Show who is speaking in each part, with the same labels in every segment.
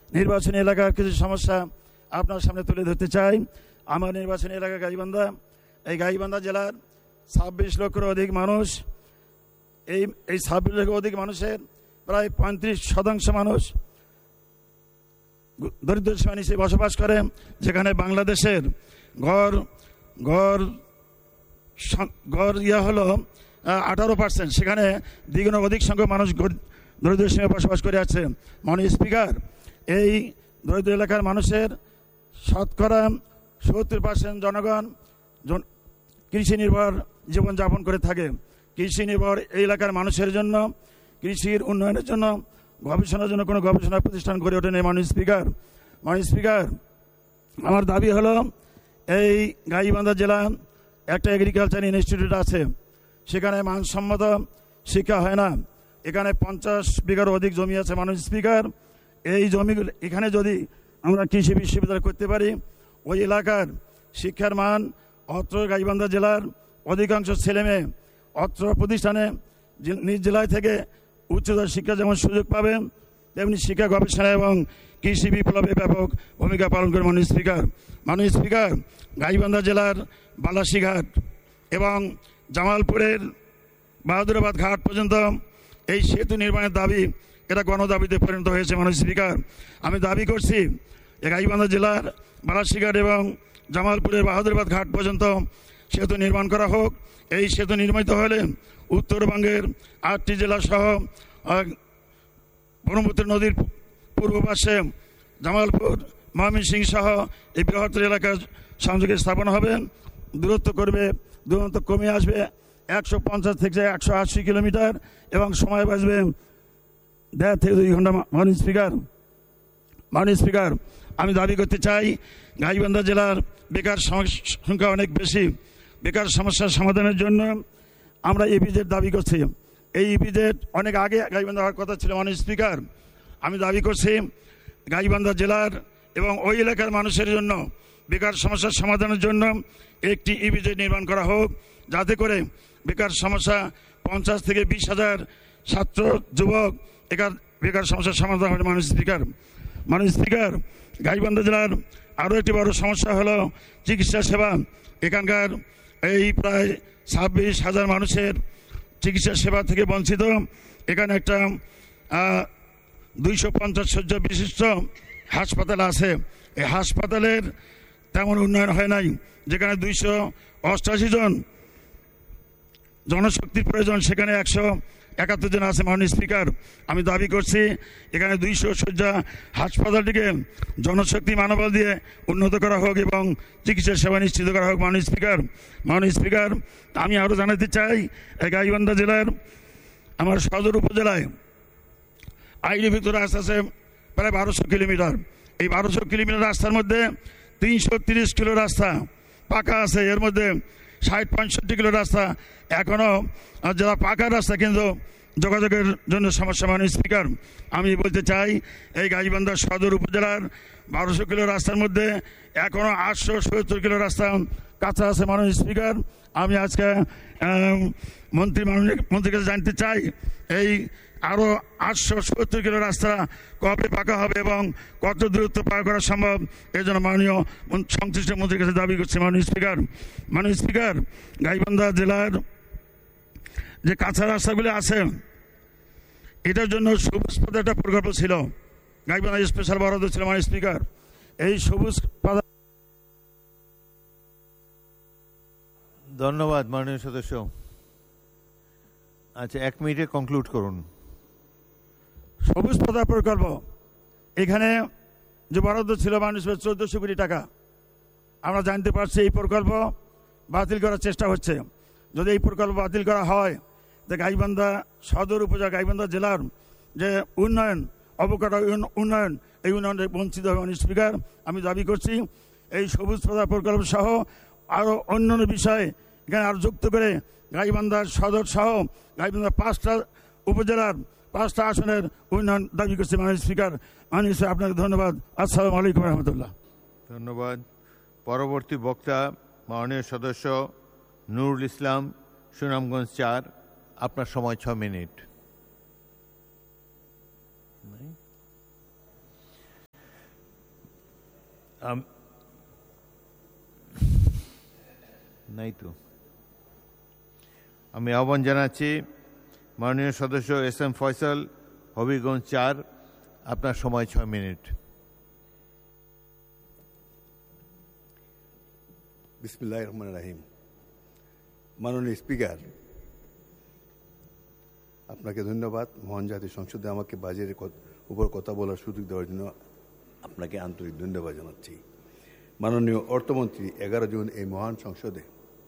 Speaker 1: নির্বাচনী এলাকার কিছু সমস্যা আপনার সামনে তুলে ধরতে চাই। আমার নির্বাচনী এলাকা গাইবান্ধা। এই গাইবান্ধা জেলার 26 লক্ষের অধিক মানুষ। এই 26 লক্ষের অধিক মানুষের প্রায় 35% মানুষ দরিদ্র সীমা নিচে বসবাস করে, যেখানে বাংলাদেশের গড় হলো 18%। সেখানে দ্বিগুণ অধিক সংখ্যক মানুষ দরিদ্র সীমায় বসবাস করে আছে। মাননীয় স্পিকার, এই দরিদ্র এলাকার মানুষের শতকরা 70% জনগণ কৃষি নির্ভর জীবনযাপন করে থাকে। কৃষি নির্ভর এই এলাকার মানুষের জন্য, কৃষির উন্নয়নের জন্য, গবেষণার জন্য কোনো গবেষণা প্রতিষ্ঠান গড়ে ওঠেনি। মাননীয় স্পিকার, আমার দাবি হলো এই গাইবান্ধা জেলা একটা এগ্রিকালচার ইনস্টিটিউট আছে, সেখানে মানসম্মত শিক্ষা হয় না। এখানে 50 বিঘার অধিক জমি আছে। মাননীয় স্পিকার, এই জমিগুলো এখানে যদি আমরা কৃষি বিশ্ববিদ্যালয় করতে পারি, ওই এলাকার শিক্ষার মান অত্র গাইবান্ধা জেলার অধিকাংশ ছেলেমেয়ে অত্র প্রতিষ্ঠানে নিজ জেলায় থেকে উচ্চতর শিক্ষা যেমন সুযোগ পাবে, তেমনি শিক্ষা গবেষণা এবং কৃষি বিপ্লবে ব্যাপক ভূমিকা পালন করে। মাননীয় স্পিকার, গাইবান্ধা জেলার বালাসীঘাট এবং জামালপুরের বাহাদুরাবাদ ঘাট পর্যন্ত এই সেতু নির্মাণের দাবি, এটা গণদাবিতে পরিণত হয়েছে। মাননীয় স্পিকার, আমি দাবি করছি গাইবান্ধা জেলার বালাসীঘাট এবং জামালপুরের বাহাদুরাবাদ ঘাট পর্যন্ত সেতু নির্মাণ করা হোক। এই সেতু নির্মিত হলে উত্তরবঙ্গের 8টি জেলা সহ ব্রহ্মপুত্র নদীর পূর্ব পাশে জামালপুর, ময়মনসিংহ সহ এই বৃহত্তর এলাকার সংযোগে স্থাপন হবে। দূরত্ব কমে আসবে 150 থেকে 180 কিলোমিটার এবং সময় বাঁচবে 1.5 থেকে 2 ঘন্টা। মাননীয় স্পিকার, আমি দাবি করতে চাই গাইবান্ধা জেলার বেকার সংখ্যা অনেক বেশি। বেকার সমস্যার সমাধানের জন্য আমরা ইপিজেড দাবি করছি। এই ইপিজেড অনেক আগে গাইবান্ধা হওয়ার কথা ছিল। মাননীয় স্পিকার, আমি দাবি করছি গাইবান্ধা জেলার এবং ওই এলাকার মানুষের জন্য বেকার সমস্যার সমাধানের জন্য একটি ইপিজেড নির্মাণ করা হোক, যাতে করে বেকার সমস্যা 50 থেকে 20 হাজার ছাত্র যুবক বেকার সমস্যার সমাধান হবে। মাননীয় স্পিকার, গাইবান্ধা জেলার আরও একটি বড় সমস্যা হলো চিকিৎসা সেবা। এখানকার এই প্রায় 26,000 মানুষের চিকিৎসা সেবা থেকে বঞ্চিত। এখানে একটা 250 শয্যা বিশিষ্ট হাসপাতাল আছে। এই হাসপাতালের তেমন উন্নয়ন হয় নাই। যেখানে 288 জন জনশক্তির প্রয়োজন, সেখানে 171 জন আছে। মাননীয় স্পিকার, আমি দাবি করছি এখানে 200 শয্যা হাসপাতালটিকে জনশক্তি মানববল দিয়ে উন্নত করা হোক এবং চিকিৎসা সেবা নিশ্চিত করা হোক। মাননীয় স্পিকার, আমি আরও জানাতে চাই এই গাইবান্ধা জেলার আমার সদর উপজেলায় আইডি ভিতরে রাস্তা আছে প্রায় 1200 কিলোমিটার। এই 1200 কিলোমিটার রাস্তার মধ্যে 330 কিলো রাস্তা পাকা আছে, এর মধ্যে 60-65 কিলো রাস্তা এখনও যারা পাকা রাস্তা, কিন্তু যোগাযোগের জন্য সমস্যা। মাননীয় স্পিকার, আমি বলতে চাই এই গাইবান্ধা সদর উপজেলার 1200 কিলো রাস্তার মধ্যে এখনও 870 কিলো রাস্তা কাঁচা আছে। মাননীয় স্পিকার, আমি আজকে মন্ত্রীর কাছে জানতে চাই এই আরও 870 কিলো রাস্তা কবে পাকা হবে এবং কত দূরত্ব পার করা সম্ভব, এই জন্য মাননীয় সংশ্লিষ্ট মন্ত্রীর কাছে দাবি করছি। মাননীয় স্পিকার, গাইবান্ধা জেলার যে কাঁচা রাস্তাগুলি আছে, এটার জন্য সবুজ পথে একটা প্রকল্প ছিল, গাইবান্ধা স্পেশাল বরাদ্দ ছিল। মাননীয় স্পিকার, এই সবুজ পাতা।
Speaker 2: ধন্যবাদ মাননীয় সদস্য। আচ্ছা, 1 মিনিটে কনক্লুড করুন।
Speaker 1: সবুজ পাতা প্রকল্প, এখানে যে বরাদ্দ ছিল মানুষ 1400 কোটি টাকা, আমরা জানতে পারছি এই প্রকল্প বাতিল করার চেষ্টা হচ্ছে। যদি এই প্রকল্প বাতিল করা হয়, যে গাইবান্ধা সদর উপজেলা, গাইবান্ধা জেলার যে উন্নয়ন, অবকাঠামো উন্নয়ন, এই উন্নয়নে বঞ্চিত হবে। মাননীয় স্পিকার, আমি দাবি করছি এই সবুজ পাতা প্রকল্প সহ আরও অন্যান্য বিষয়ে এখানে আরও যুক্ত করে গাইবান্ধার সদর সহ গাইবান্ধার 5টা উপজেলার 5টা আসনের উন্নয়ন দাবি করছি। মাননীয় স্পিকার, মাননীয় স্যার, আপনাকে ধন্যবাদ। আসসালামু আলাইকুম রহমতুল্লাহ।
Speaker 2: ধন্যবাদ। পরবর্তী বক্তা মাননীয় সদস্য নুরুল ইসলাম, সুনামগঞ্জ 4। আপনার সময় 6 মিনিট। নাই তো। আমি আহ্বান জানাচ্ছি মাননীয় সদস্য এস এম ফয়সাল, হবিগঞ্জ ৪, আপনার সময় ৬ মিনিট।
Speaker 3: বিসমিল্লাহির রহমানির রহিম। মাননীয় স্পিকার, আপনাকে ধন্যবাদ। মহান জাতীয় সংসদে আমাকে বাজেটের উপর কথা বলার সুযোগ দেওয়ার জন্য আপনাকে আন্তরিক ধন্যবাদ জানাচ্ছি। মাননীয় অর্থমন্ত্রী 11 জুন এই মহান সংসদে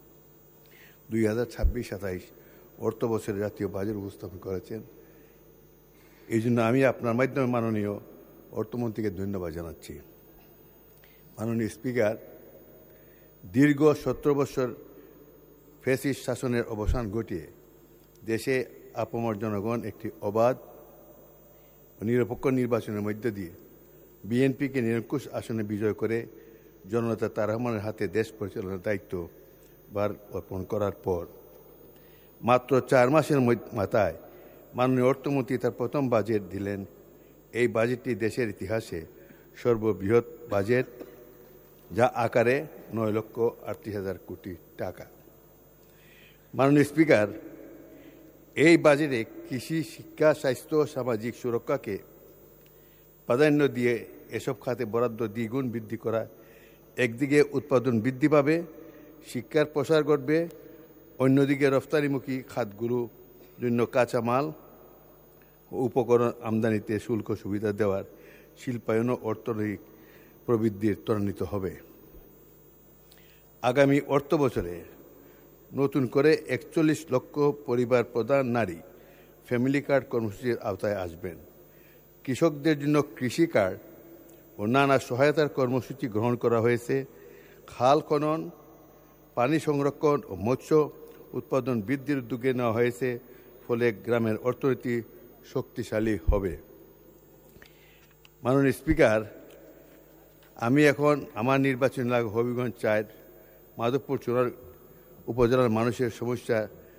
Speaker 3: 2026-27 অর্থ বছরের জাতীয় বাজেট উপস্থাপন করেছেন। এই জন্য আমি আপনার মাধ্যমে মাননীয় অর্থমন্ত্রীকে ধন্যবাদ জানাচ্ছি। মাননীয় স্পিকার, দীর্ঘ 17 বছর ফ্যাসিস্ট শাসনের অবসান ঘটিয়ে দেশে আপামর জনগণ একটি অবাধ ও নিরপেক্ষ নির্বাচনের মধ্য দিয়ে বিএনপিকে নিরঙ্কুশ আসনে বিজয় করে জননেতা তারেক রহমানের হাতে দেশ পরিচালনার দায়িত্ব ভার অর্পণ করার পর মাত্র 4 মাসের মাথায় মাননীয় অর্থমন্ত্রী তার প্রথম বাজেট দিলেন। এই বাজেটটি দেশের ইতিহাসে সর্ববৃহৎ বাজেট, যা আকারে 9,38,000 কোটি টাকা। মাননীয় স্পিকার, এই বাজেটে কৃষি, শিক্ষা, স্বাস্থ্য, সামাজিক সুরক্ষাকে প্রাধান্য দিয়ে এসব খাতে বরাদ্দ দ্বিগুণ বৃদ্ধি করা একদিকে উৎপাদন বৃদ্ধি পাবে, শিক্ষার প্রসার ঘটবে, অন্যদিকে রফতানিমুখী খাতগুলোর জন্য কাঁচামাল ও উপকরণ আমদানিতে শুল্ক সুবিধা দেওয়ার শিল্পায়ন ও অর্থনৈতিক প্রবৃদ্ধির ত্বরান্বিত হবে। আগামী অর্থ বছরে নতুন করে 41 লক্ষ পরিবার প্রধান নারী ফ্যামিলি কার্ড কর্মসূচির আওতায় আসবেন। কৃষকদের জন্য কৃষি কার্ড ও নানা সহায়তার কর্মসূচি গ্রহণ করা হয়েছে। খাল খনন, পানি সংরক্ষণ ও মৎস্য উৎপাদন বৃদ্ধির উদ্যোগে নেওয়া হয়েছে, ফলে গ্রামের অর্থনীতি শক্তিশালী হবে। মাননীয় স্পিকার, আমি এখন আমার নির্বাচনী এলাকা হবিগঞ্জ ৪ মাধবপুর চুনার উপজেলার মানুষের সমস্যা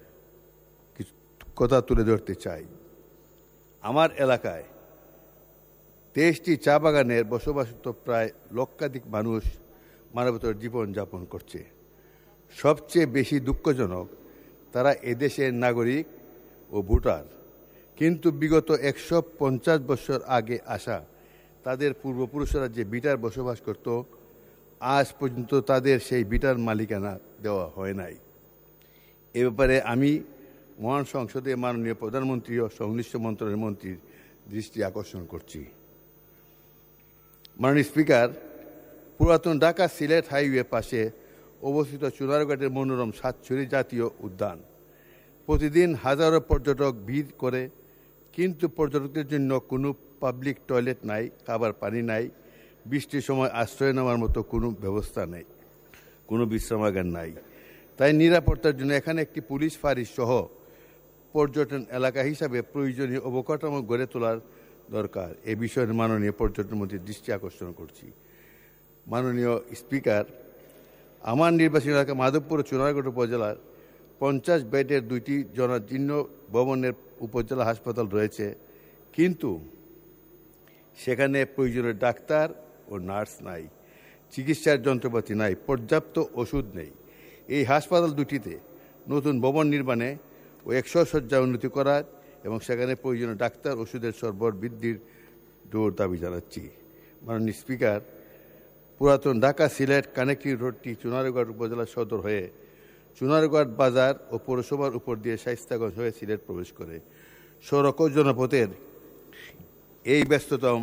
Speaker 3: কথা তুলে ধরতে চাই। আমার এলাকায় 23টি চা বাগানের বসবাসরত প্রায় লক্ষাধিক মানুষ মানবতার জীবন যাপন করছে। সবচেয়ে বেশি দুঃখজনক, তারা এদেশের নাগরিক ও ভোটার, কিন্তু বিগত 150 বছর আগে আসা তাদের পূর্বপুরুষরা যে বিটার বসবাস করত, আজ পর্যন্ত তাদের সেই বিটার মালিকানা দেওয়া হয় নাই। এ ব্যাপারে আমি মহান সংসদে মাননীয় প্রধানমন্ত্রী ও সংশ্লিষ্ট মন্ত্রণালয়ের মন্ত্রীর দৃষ্টি আকর্ষণ করছি। মাননীয় স্পিকার, পুরাতন ঢাকা সিলেট হাইওয়ে পাশে অবস্থিত চুনারঘাটের মনোরম সাতছড়ি জাতীয় উদ্যান প্রতিদিন হাজারো পর্যটক ভিড় করে, কিন্তু পর্যটকদের জন্য কোনো পাবলিক টয়লেট নাই, খাবার পানি নাই, বৃষ্টির সময় আশ্রয় নেওয়ার মতো কোনো ব্যবস্থা নেই, কোনো বিশ্রামাগার নাই। তাই নিরাপত্তার জন্য এখানে একটি পুলিশ ফাঁড়ি সহ পর্যটন এলাকা হিসাবে প্রয়োজনীয় অবকাঠামো গড়ে তোলার দরকার। এ বিষয়ে মাননীয় পর্যটন মন্ত্রীর দৃষ্টি আকর্ষণ করছি। মাননীয় স্পিকার, আমার নির্বাচনী এলাকা মাধবপুর ও চুনারঘাট উপজেলার 50 বেডের 2টি জরাজীর্ণ ভবনের উপজেলা হাসপাতাল রয়েছে, কিন্তু সেখানে প্রয়োজনীয় ডাক্তার ও নার্স নাই, চিকিৎসার যন্ত্রপাতি নাই, পর্যাপ্ত ওষুধ নেই। এই হাসপাতাল দুটিতে নতুন ভবন নির্মাণে ও 100 শয্যা উন্নতি করার এবং সেখানে প্রয়োজনীয় ডাক্তার, ওষুধের সরবরাহ বৃদ্ধির জোর দাবি জানাচ্ছি। মাননীয় স্পিকার, পুরাতন ঢাকা সিলেট কানেক্টিং রোডটি চুনারঘাট উপজেলা সদর হয়ে চুনারঘাট বাজার ও পৌরসভার উপর দিয়ে শায়েস্তাগঞ্জ হয়ে সিলেট প্রবেশ করে। সড়ক ও জনপথের এই ব্যস্ততম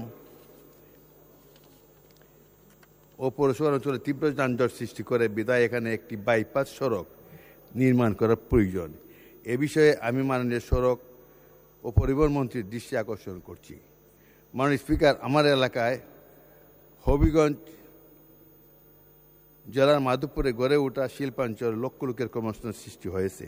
Speaker 3: ও পৌরসভার অঞ্চলে তীব্র যানজট সৃষ্টি করে, বিধায় এখানে একটি বাইপাস সড়ক নির্মাণ করার প্রয়োজন। এ বিষয়ে আমি মাননীয় সড়ক ও পরিবহন মন্ত্রীর দৃষ্টি আকর্ষণ করছি। মাননীয় স্পিকার, আমার এলাকায় হবিগঞ্জ জেলার মাধবপুরে গড়ে ওঠা শিল্পাঞ্চল লক্ষ লোকের কর্মসংস্থান সৃষ্টি হয়েছে।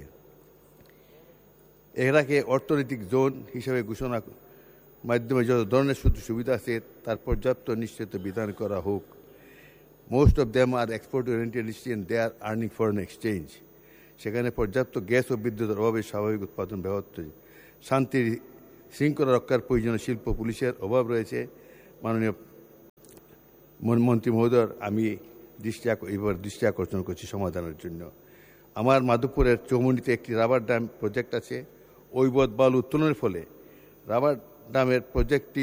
Speaker 3: এটাকে অর্থনৈতিক জোন হিসেবে ঘোষণা মাধ্যমে যত ধরনের সুবিধা আছে তার পর্যাপ্ত নিশ্চিত বিধান করা হোক। Most of them are export oriented industry and they R earning foreign exchange. সেখানে পর্যাপ্ত গ্যাস ও বিদ্যুতের অভাবে স্বাভাবিক উৎপাদন ব্যাহত, শান্তির শৃঙ্খলা রক্ষার প্রয়োজনীয় শিল্প পুলিশের অভাব রয়েছে। মাননীয় মন্ত্রী মহোদয় আমি এবার দৃষ্টি আকর্ষণ করছি সমাধানের জন্য। আমার মাধবপুরের চৌমুনিতে একটি রাবার ড্যাম প্রজেক্ট আছে। ঐবৎ বালু উত্তোলনের ফলে রাবার ড্যামের প্রজেক্টটি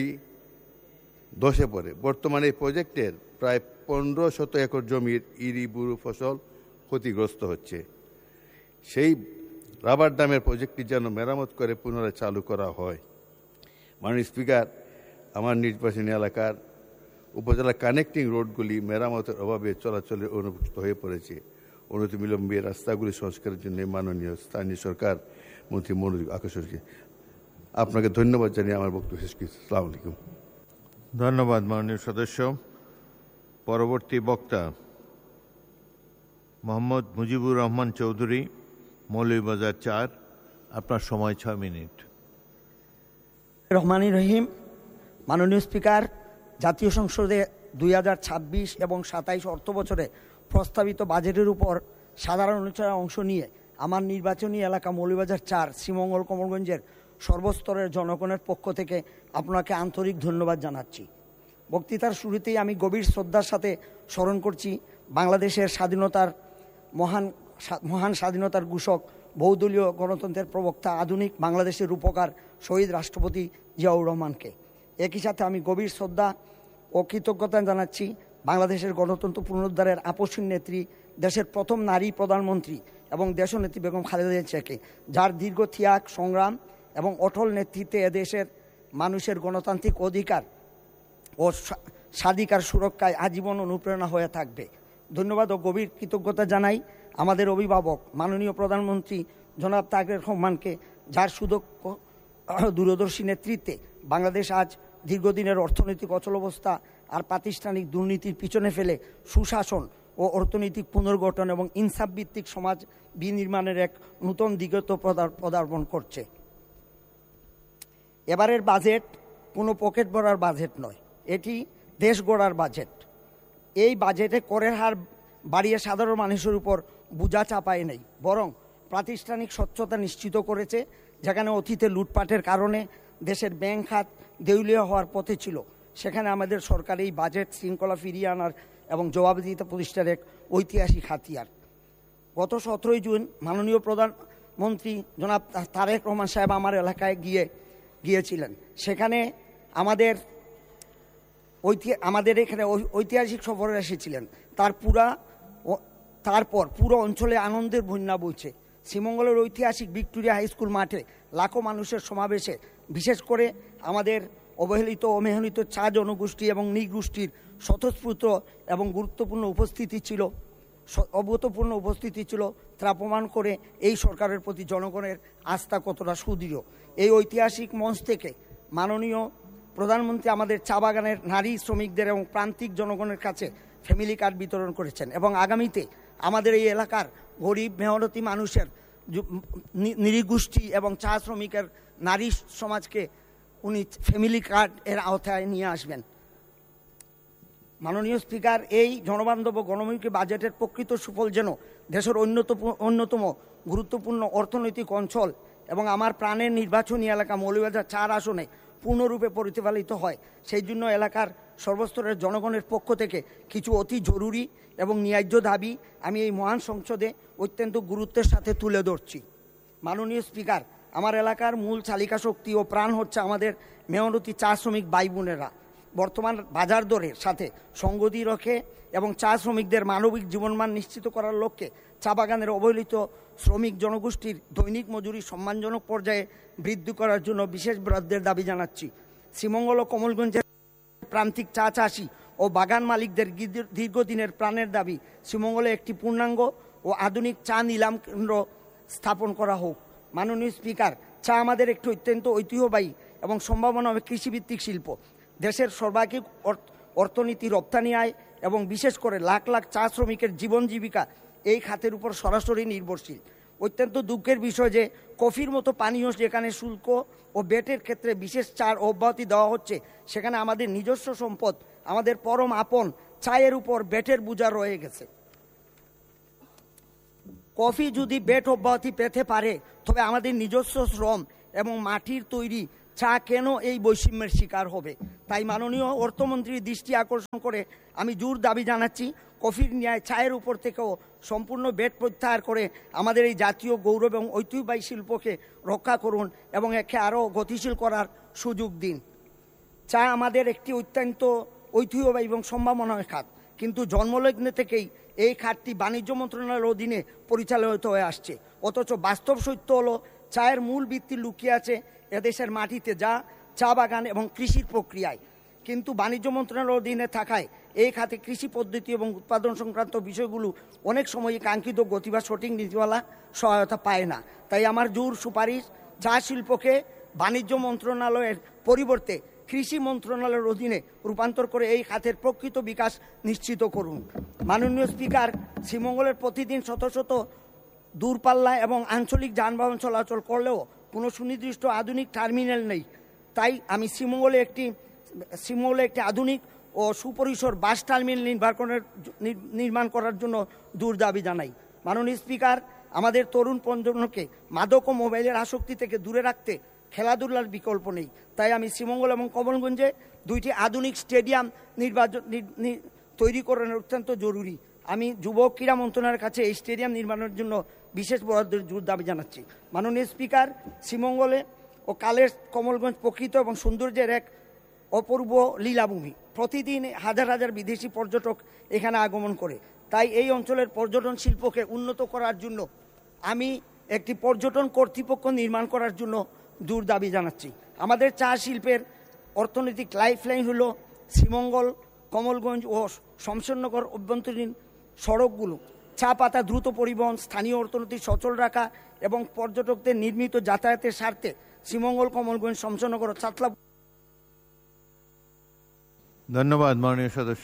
Speaker 3: ধসে পড়ে। বর্তমানে এই প্রজেক্টের প্রায় 1500 একর জমির ইরি বুরু ফসল ক্ষতিগ্রস্ত হচ্ছে। সেই রাবার ড্যামের প্রজেক্টটি যেন মেরামত করে পুনরায় চালু করা হয়। মাননীয় স্পিকার, আমার নির্বাচনী এলাকার উপজেলা কানেক্টিং রোডগুলি মেরামতের অভাবে চলাচলের অনুপযুক্ত হয়ে পড়েছে। অনতিবিলম্বে রাস্তাগুলি সংস্কারের জন্য মাননীয় স্থানীয় সরকার মন্ত্রী মনোযোগ আকর্ষণ করছে। আপনাকে ধন্যবাদ জানিয়ে আমার বক্তব্য শেষ করছি। আসসালামু আলাইকুম।
Speaker 2: ধন্যবাদ মাননীয় সদস্য। পরবর্তী বক্তা মোহাম্মদ মুজিবুর রহমান চৌধুরী, মৌলভীবাজার 4। আপনার সময় 6 মিনিট।
Speaker 4: রহমানির রহিম। মাননীয় স্পিকার, জাতীয় সংসদে 2026 এবং 27 অর্থ বছরে প্রস্তাবিত বাজেটের উপর সাধারণ আলোচনায় অংশ নিয়ে আমার নির্বাচনী এলাকা মৌলভীবাজার 4 শ্রীমঙ্গল কমলগঞ্জের সর্বস্তরের জনগণের পক্ষ থেকে আপনাকে আন্তরিক ধন্যবাদ জানাচ্ছি। বক্তৃতার শুরুতেই আমি গভীর শ্রদ্ধার সাথে স্মরণ করছি বাংলাদেশের স্বাধীনতার মহান স্বাধীনতার ঘোষক, বহুদলীয় গণতন্ত্রের প্রবক্তা, আধুনিক বাংলাদেশের রূপকার শহীদ রাষ্ট্রপতি জিয়াউর রহমানকে। একই সাথে আমি গভীর শ্রদ্ধা ও কৃতজ্ঞতা জানাচ্ছি বাংলাদেশের গণতন্ত্র পুনরুদ্ধারের আপসীন নেত্রী, দেশের প্রথম নারী প্রধানমন্ত্রী এবং দেশনেত্রী বেগম খালেদা জিয়াকে, যার দীর্ঘ ত্যাগ সংগ্রাম এবং অটল নেতৃত্বে এদেশের মানুষের গণতান্ত্রিক অধিকার ও স্বাধিকার সুরক্ষায় আজীবন অনুপ্রেরণা হয়ে থাকবে। ধন্যবাদ ও গভীর কৃতজ্ঞতা জানাই আমাদের অভিভাবক মাননীয় প্রধানমন্ত্রী জনাব তারেক রহমানকে, যার সুদক্ষ দূরদর্শী নেতৃত্বে বাংলাদেশ আজ দীর্ঘদিনের অর্থনৈতিক অচলাবস্থা আর প্রাতিষ্ঠানিক দুর্নীতির পিছনে ফেলে সুশাসন ও অর্থনৈতিক পুনর্গঠন এবং ইনসাফ ভিত্তিক সমাজ বিনির্মাণের এক নূতন দিগন্ত পদার্পণ করছে। এবারের বাজেট কোনো পকেট ভরার বাজেট নয়, এটি দেশ গড়ার বাজেট। এই বাজেটে করের হার বাড়িয়ে সাধারণ মানুষের উপর বোঝা চাপায় নেই, বরং প্রাতিষ্ঠানিক স্বচ্ছতা নিশ্চিত করেছে। যেখানে অতীতে লুটপাটের কারণে দেশের ব্যাংক খাত দেউলিয়া হওয়ার পথে ছিল, সেখানে আমাদের সরকার এই বাজেট শৃঙ্খলা ফিরিয়ে আনার এবং জবাবদিহিতা প্রতিষ্ঠার এক ঐতিহাসিক হাতিয়ার। গত 17 জুন মাননীয় প্রধানমন্ত্রী জনাব তারেক রহমান সাহেব আমার এলাকায় গিয়েছিলেন। সেখানে আমাদের এখানে ঐতিহাসিক সফরে এসেছিলেন। তারপর পুরো অঞ্চলে আনন্দের বন্যা বইছে। শ্রীমঙ্গলের ঐতিহাসিক ভিক্টোরিয়া হাই স্কুল মাঠে লাখো মানুষের সমাবেশে বিশেষ করে আমাদের অবহেলিত অমেহনিত চা জনগোষ্ঠী এবং নৃগোষ্ঠীর স্বতঃস্ফূর্ত এবং গুরুত্বপূর্ণ অভূতপূর্ণ উপস্থিতি ছিল। তা প্রমাণ করে এই সরকারের প্রতি জনগণের আস্থা কতটা সুদৃঢ়। এই ঐতিহাসিক মঞ্চ থেকে মাননীয় প্রধানমন্ত্রী আমাদের চা বাগানের নারী শ্রমিকদের এবং প্রান্তিক জনগণের কাছে ফ্যামিলি কার্ড বিতরণ করেছেন এবং আগামীতে আমাদের এই এলাকার গরিব মেহনতি মানুষের নৃগোষ্ঠী এবং চা শ্রমিকের নারী সমাজকে উনি ফ্যামিলি কার্ড এর আওতায় নিয়ে আসবেন। মাননীয় স্পিকার, এই জনবান্ধব গণমুখী বাজেটের প্রকৃত সুফল যেন দেশের অন্যতম গুরুত্বপূর্ণ অর্থনৈতিক অঞ্চল এবং আমার প্রাণের নির্বাচনী এলাকা মৌলভীবাজার 4 আসনে পূর্ণরূপে প্রতিফলিত হয়, সেই জন্য এলাকার সর্বস্তরের জনগণের পক্ষ থেকে কিছু অতি জরুরি এবং ন্যায্য দাবি আমি এই মহান সংসদে অত্যন্ত গুরুত্বের সাথে তুলে ধরছি। মাননীয় স্পিকার, আমার এলাকার মূল চালিকা শক্তি ও প্রাণ হচ্ছে আমাদের মেহনতি চা শ্রমিক ভাই বোনেরা। বর্তমান বাজার দরের সাথে সঙ্গতি রেখে এবং চা শ্রমিকদের মানবিক জীবনমান নিশ্চিত করার লক্ষ্যে চা বাগানের অবহেলিত শ্রমিক জনগোষ্ঠীর দৈনিক মজুরি সম্মানজনক পর্যায়ে বৃদ্ধি করার জন্য বিশেষ বরাদ্দের দাবি জানাচ্ছি। শ্রীমঙ্গল ও কমলগঞ্জের প্রান্তিক চা চাষি ও বাগান মালিকদের দীর্ঘদিনের প্রাণের দাবি শ্রীমঙ্গলে একটি পূর্ণাঙ্গ ও আধুনিক চা নিলাম কেন্দ্র স্থাপন করা হোক। মাননীয় স্পিকার, চা আমাদের একটি অত্যন্ত ঐতিহ্যবাহী এবং সম্ভাবনাময় কৃষিভিত্তিক শিল্প। দেশের সর্বাধিক অর্থনীতি রপ্তানি আয় এবং বিশেষ করে লাখ লাখ চা শ্রমিকের জীবন জীবিকা এই খাতের উপর সরাসরি নির্ভরশীল। অত্যন্ত দুঃখের বিষয় যে কফির মতো পানীয় যেখানে শুল্ক ও বেটের ক্ষেত্রে বিশেষ ছাড় অব্যাহতি দেওয়া হচ্ছে, সেখানে আমাদের নিজস্ব সম্পদ, আমাদের পরম আপন চায়ের উপর বেটের বোঝা রয়ে গেছে। কফি যদি বেট অব্যাহতি পেতে পারে, তবে আমাদের নিজস্ব শ্রম এবং মাটির তৈরি চা কেন এই বৈষম্যের শিকার হবে? তাই মাননীয় অর্থমন্ত্রীর দৃষ্টি আকর্ষণ করে আমি জোর দাবি জানাচ্ছি, কফির ন্যায় চায়ের উপর থেকেও সম্পূর্ণ ব্যাট প্রত্যাহার করে আমাদের এই জাতীয় গৌরব এবং ঐতিহ্যবাহী শিল্পকে রক্ষা করুন এবং একে আরও গতিশীল করার সুযোগ দিন। চা আমাদের একটি অত্যন্ত ঐতিহ্যবাহী এবং সম্ভাবনার খাত, কিন্তু জন্মলগ্নে থেকেই এই খাতটি বাণিজ্য মন্ত্রণালয়ের অধীনে পরিচালিত হয়ে আসছে। অথচ বাস্তব সত্য হলো চায়ের মূল ভিত্তি লুকিয়ে আছে এদেশের মাটিতে, যা চা বাগান এবং কৃষির প্রক্রিয়ায়। কিন্তু বাণিজ্য মন্ত্রণালয়ের অধীনে থাকায় এই খাতে কৃষি পদ্ধতি এবং উৎপাদন সংক্রান্ত বিষয়গুলো অনেক সময় কাঙ্ক্ষিত গতি বা সঠিক নীতিমালা সহায়তা পায় না। তাই আমার জোর সুপারিশ, চা শিল্পকে বাণিজ্য মন্ত্রণালয়ের পরিবর্তে কৃষি মন্ত্রণালয়ের অধীনে রূপান্তর করে এই খাতের প্রকৃত বিকাশ নিশ্চিত করুন। মাননীয় স্পিকার, শ্রীমঙ্গলের প্রতিদিন শত শত দূরপাল্লা এবং আঞ্চলিক যানবাহন চলাচল করলেও কোনো সুনির্দিষ্ট আধুনিক টার্মিনাল নেই। তাই আমি শ্রীমঙ্গলে একটি আধুনিক ও সুপরিসর বাস টার্মিনাল নির্মাণ করার জন্য জোর দাবি জানাই। মাননীয় স্পিকার, আমাদের তরুণ প্রজন্মকে মাদক ও মোবাইলের আসক্তি থেকে দূরে রাখতে খেলাধুলার বিকল্প নেই। তাই আমি শ্রীমঙ্গল এবং কমলগঞ্জে 2টি আধুনিক স্টেডিয়াম তৈরি করানো অত্যন্ত জরুরি। আমি যুব ক্রীড়া মন্ত্রণালয়ের কাছে এই স্টেডিয়াম নির্মাণের জন্য বিশেষ বরাদ্দের জোর দাবি জানাচ্ছি। মাননীয় স্পিকার, শ্রীমঙ্গলে ও কালের কমলগঞ্জ প্রকৃত এবং সৌন্দর্যের এক অপূর্ব লীলাভূমি। প্রতিদিন হাজার হাজার বিদেশি পর্যটক এখানে আগমন করে। তাই এই অঞ্চলের পর্যটন শিল্পকে উন্নত করার জন্য আমি একটি পর্যটন কর্তৃপক্ষ নির্মাণ করার জন্য জোর দাবি জানাচ্ছি। আমাদের চা শিল্পের অর্থনৈতিক লাইফলাইন হল শ্রীমঙ্গল, কমলগঞ্জ ও শমশেরনগর অভ্যন্তরীণ সড়কগুলো। চা পাতা দ্রুত পরিবহন, স্থানীয় অর্থনীতি সচল রাখা এবং পর্যটকদের নির্মিত যাতায়াতের স্বার্থে শ্রীমঙ্গল, কমলগঞ্জ, শমশেরনগর ও চাতলা।
Speaker 2: ধন্যবাদ মাননীয় সদস্য।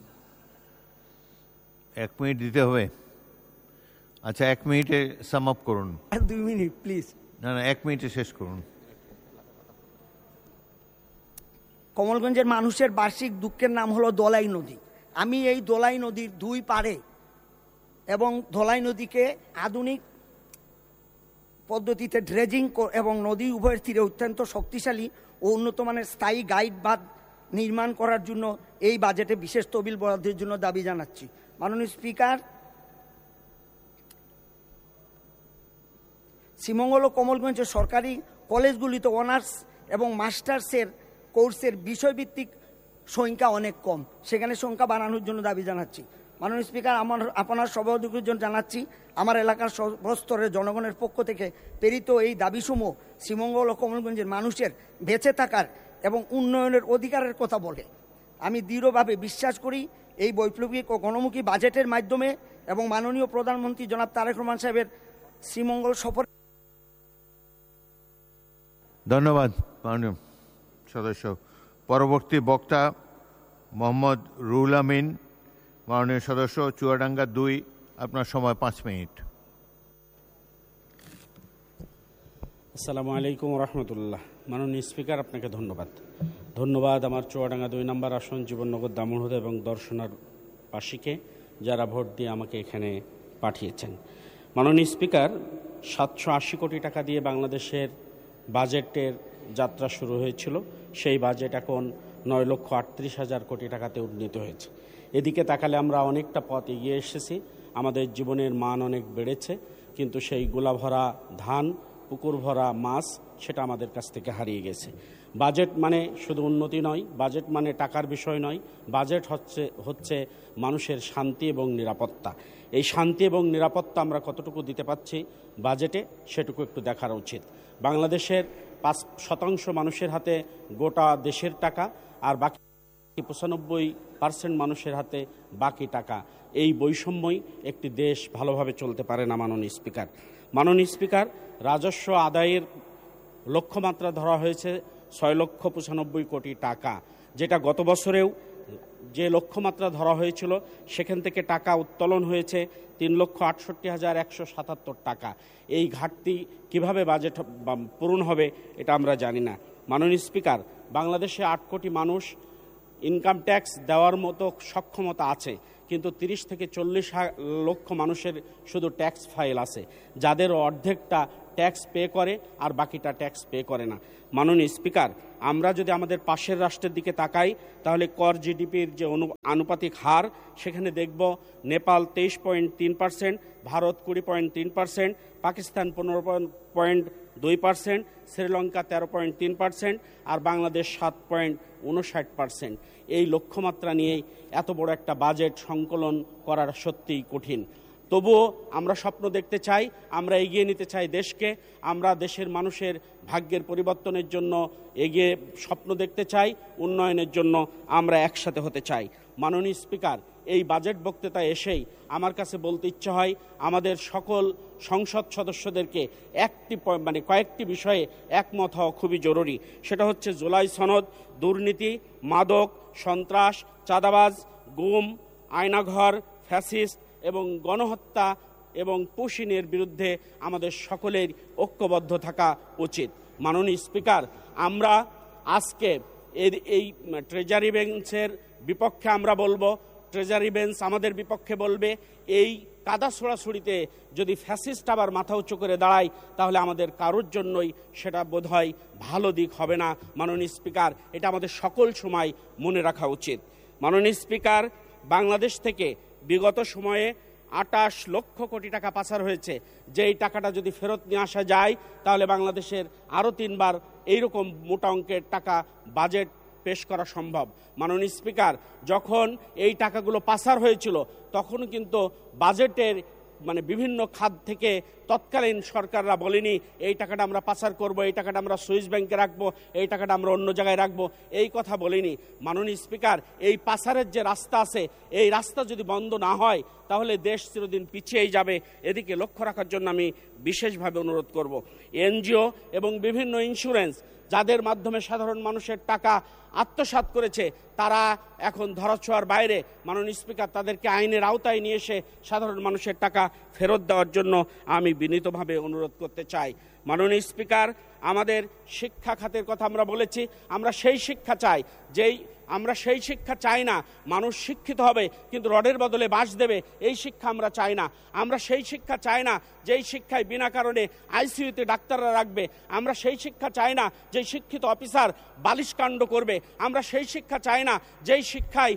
Speaker 2: 1 মিনিট দিতে হবে? আচ্ছা, 1 মিনিটে সাম আপ করুন।
Speaker 4: 2 মিনিট প্লিজ।
Speaker 2: না, 1 মিনিটে শেষ করুন।
Speaker 4: কমলগঞ্জের মানুষের বার্ষিক দুঃখের নাম হলো দোলাই নদী। আমি এই দোলাই নদীর 2 পাড়ে এবং দোলাই নদীকে আধুনিক পদ্ধতিতে ড্রেজিং এবং নদী উভয়ের তীরে অত্যন্ত শক্তিশালী ও উন্নত মানের স্থায়ী গাইড বাঁধ নির্মাণ করার জন্য এই বাজেটে বিশেষ তহবিল বরাদ্দের জন্য দাবি জানাচ্ছি। মাননীয় স্পিকার, শ্রীমঙ্গল ও কমলগঞ্জের সরকারি কলেজগুলিতে অনার্স এবং মাস্টার্সের কোর্সের বিষয়ভিত্তিক সংখ্যা অনেক কম, সেখানে সংখ্যা বাড়ানোর জন্য দাবি জানাচ্ছি। মাননীয় স্পিকার, আপনার সভাপতির জন্য জানাচ্ছি আমার এলাকার সর্বস্তরের জনগণের পক্ষ থেকে প্রেরিত এই দাবিসমূহ শ্রীমঙ্গল ও কমলগঞ্জের মানুষের বেঁচে থাকার এবং উন্নয়নের অধিকারের কথা বলে। আমি দৃঢ়ভাবে বিশ্বাস করি এই বৈপ্লবিক ও গণমুখী বাজেটের মাধ্যমে এবং মাননীয় প্রধানমন্ত্রী জনাব তারেক রহমান সাহেবের শ্রীমঙ্গল সফর।
Speaker 2: ধন্যবাদ মাননীয় সদস্য। পরবর্তী বক্তা মোহাম্মদ রুহুল আমিন, মাননীয় সদস্য, চুয়াডাঙ্গা 2। আপনার সময় 5 মিনিট।
Speaker 5: আসসালামু আলাইকুম রহমতুল্লাহ। মাননীয় স্পিকার, আপনাকে ধন্যবাদ আমার চুয়াডাঙ্গা 2 নম্বর আসন জীবননগর দামোহদ এবং দর্শনাবাসীকে যারা ভোট দিয়ে আমাকে এখানে পাঠিয়েছেন। মাননীয় স্পিকার, 780 কোটি টাকা দিয়ে বাংলাদেশের বাজেটের যাত্রা শুরু হয়েছিল। সেই বাজেট এখন 9,38,000 কোটি টাকাতে উন্নীত হয়েছে। এদিকে তাকালে আমরা অনেকটা পথ এগিয়ে এসেছি, আমাদের জীবনের মান অনেক বেড়েছে, কিন্তু সেই গোলা ভরা ধান, পুকুর ভরা মাছ সেটা আমাদের কাছ থেকে হারিয়ে গেছে। বাজেট মানে শুধু উন্নতি নয়, বাজেট মানে টাকার বিষয় নয়, বাজেট হচ্ছে মানুষের শান্তি এবং নিরাপত্তা। এই শান্তি এবং নিরাপত্তা আমরা কতটুকু দিতে পারছি বাজেটে, সেটুকু একটু দেখার উচিত। বাংলাদেশের 5% মানুষের হাতে গোটা দেশের টাকা, আর বাকি 95% মানুষের হাতে বাকি টাকা। এই বৈষম্যই একটি দেশ ভালোভাবে চলতে পারে না। মাননীয় স্পিকার, রাজস্ব আদায়ের লক্ষ্যমাত্রা ধরা হয়েছে 6,95,000 কোটি টাকা, যেটা গত বছরেও যে লক্ষ্যমাত্রা ধরা হয়েছিল সেখান থেকে টাকা উত্তোলন হয়েছে 3,68,177 টাকা। এই ঘাটতি কিভাবে বাজেট পূরণ হবে এটা আমরা জানি না। মাননীয় স্পিকার, বাংলাদেশে 8 কোটি মানুষ ইনকাম ট্যাক্স দেওয়ার মতো সক্ষমতা আছে, কিন্তু 30 থেকে 40 লক্ষ মানুষের শুধু ট্যাক্স ফাইল আছে, যাদের অর্ধেকটা ট্যাক্স পে করে আর বাকিটা ট্যাক্স পে করে না। মাননীয় স্পিকার, আমরা যদি আমাদের পাশের রাষ্ট্রের দিকে তাকাই তাহলে কর জিডিপির যে আনুপাতিক হার, সেখানে দেখব নেপাল 23.3%, ভারত 20.3%, পাকিস্তান 15.2%, শ্রীলঙ্কা 13.3% আর বাংলাদেশ 7.59%। এই লক্ষ্যমাত্রা নিয়েই এত বড় একটা বাজেট সংকলন করার সত্যিই কঠিন। তবুও আমরা স্বপ্ন দেখতে চাই, আমরা এগিয়ে নিতে চাই দেশকে, আমরা দেশের মানুষের ভাগ্যের পরিবর্তনের জন্য এগিয়ে স্বপ্ন দেখতে চাই, উন্নয়নের জন্য আমরা একসাথে হতে চাই। মাননীয় স্পিকার, এই বাজেট বক্তৃতায় এসেই আমার কাছে বলতে ইচ্ছে হয়, আমাদের সকল সংসদ সদস্যদেরকে কয়েকটি বিষয়ে একমত হওয়া খুবই জরুরি। সেটা হচ্ছে জুলাই সনদ, দুর্নীতি, মাদক, সন্ত্রাস, চাঁদাবাজ, গুম, আয়নাঘর, ফ্যাসিস্ট এবং গণহত্যা এবং পুশিনের বিরুদ্ধে আমাদের সকলের ঐক্যবদ্ধ থাকা উচিত। মাননীয় স্পিকার, আমরা আজকে এই ট্রেজারি বেঞ্চের বিপক্ষে আমরা বলবো, ট্রেজারি বেঞ্চ আমাদের বিপক্ষে বলবে। এই কাদা ছোড়াছুড়িতে যদি ফ্যাসিস্ট আবার মাথা উঁচু করে দাঁড়ায়, তাহলে আমাদের কারোর জন্যই সেটা বোধহয় ভালো দিক হবে না। মাননীয় স্পিকার, এটা আমাদের সকল সময় মনে রাখা উচিত। মাননীয় স্পিকার, বাংলাদেশ থেকে বিগত সময়ে 28 লক্ষ কোটি টাকা পাচার হয়েছে। যেই টাকাটা যদি ফেরত নিয়ে আসা যায়, তাহলে বাংলাদেশের আরও 3 বার এইরকম মোটা অঙ্কের টাকা বাজেট পেশ করা সম্ভব। মাননীয় স্পিকার, যখন এই টাকাগুলো পাচার হয়েছিল, তখন কিন্তু বাজেটের বিভিন্ন খাত থেকে তৎকালীন সরকাররা বলেনি এই টাকাটা আমরা পাচার করব, এই টাকাটা আমরা সুইস ব্যাংকে রাখবো, এই টাকাটা আমরা অন্য জায়গায় রাখবো, এই কথা বলেনি। মাননীয় স্পিকার, এই পাচারের যে রাস্তা আছে, এই রাস্তা যদি বন্ধ না হয়, তাহলে দেশ চিরদিন পিছিয়েই যাবে। এদিকে লক্ষ্য রাখার জন্য আমি বিশেষভাবে অনুরোধ করব। এনজিও এবং বিভিন্ন ইন্স্যুরেন্স যাদের মাধ্যমে সাধারণ মানুষের টাকা আত্মসাৎ করেছে, তারা এখন ধরাছোঁয়ার বাইরে। মাননীয় স্পিকার, তাদেরকে আইনের আওতায় নিয়ে এসে সাধারণ মানুষের টাকা ফেরত দেওয়ার জন্য আমি বিনীতভাবে অনুরোধ করতে চাই। মাননীয় স্পিকার, আমাদের শিক্ষা খাতের কথা আমরা বলেছি, আমরা সেই শিক্ষা চাই আমরা সেই শিক্ষা চাই না মানুষ শিক্ষিত হবে কিন্তু রডের বদলে বাঁশ দেবে, এই শিক্ষা আমরা চাই না। আমরা সেই শিক্ষা চাই না যেই শিক্ষায় বিনা কারণে আইসিইউতে ডাক্তাররা রাখবে। আমরা সেই শিক্ষা চাই না যে শিক্ষিত অফিসার বালিশকাণ্ড করবে। আমরা সেই শিক্ষা চাই না যেই শিক্ষায়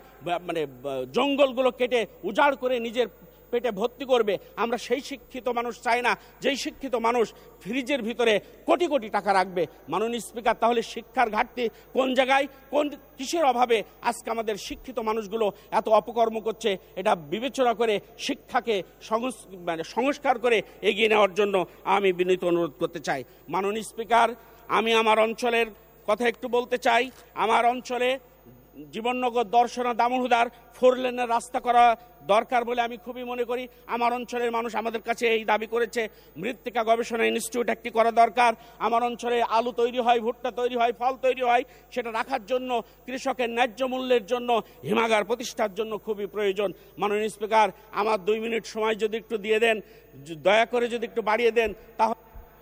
Speaker 5: জঙ্গলগুলো কেটে উজাড় করে নিজের পেটে ভর্তি করবে। আমরা সেই শিক্ষিত মানুষ চাই না যেই শিক্ষিত মানুষ ফ্রিজের ভিতরে কোটি কোটি টাকা রাখবে। মাননীয় স্পিকার, তাহলে শিক্ষার ঘাটতি কোন জায়গায়, কিসের অভাবে আজকে আমাদের শিক্ষিত মানুষগুলো এত অপকর্ম করছে? এটা বিবেচনা করে শিক্ষাকে সংস্কার করে এগিয়ে নেওয়ার জন্য আমি বিনীত অনুরোধ করতে চাই। মাননীয় স্পিকার, আমি আমার অঞ্চলের কথা একটু বলতে চাই। আমার অঞ্চলে জীবননগর দর্শনা দামোহদার 4 লেনের রাস্তা করা দরকার বলে আমি খুবই মনে করি। আমার অঞ্চলের মানুষ আমাদের কাছে এই দাবি করেছে, মৃত্তিকা গবেষণা ইনস্টিটিউট একটি করা দরকার। আমার অঞ্চলে আলু তৈরি হয়, ভুট্টা তৈরি হয়, ফল তৈরি হয়, সেটা রাখার জন্য কৃষকের ন্যায্য মূল্যের জন্য হিমাগার প্রতিষ্ঠার জন্য খুবই প্রয়োজন। মাননীয় স্পিকার, আমার 2 মিনিট সময় যদি একটু দিয়ে দেন, দয়া করে যদি একটু বাড়িয়ে দেন, তাহলে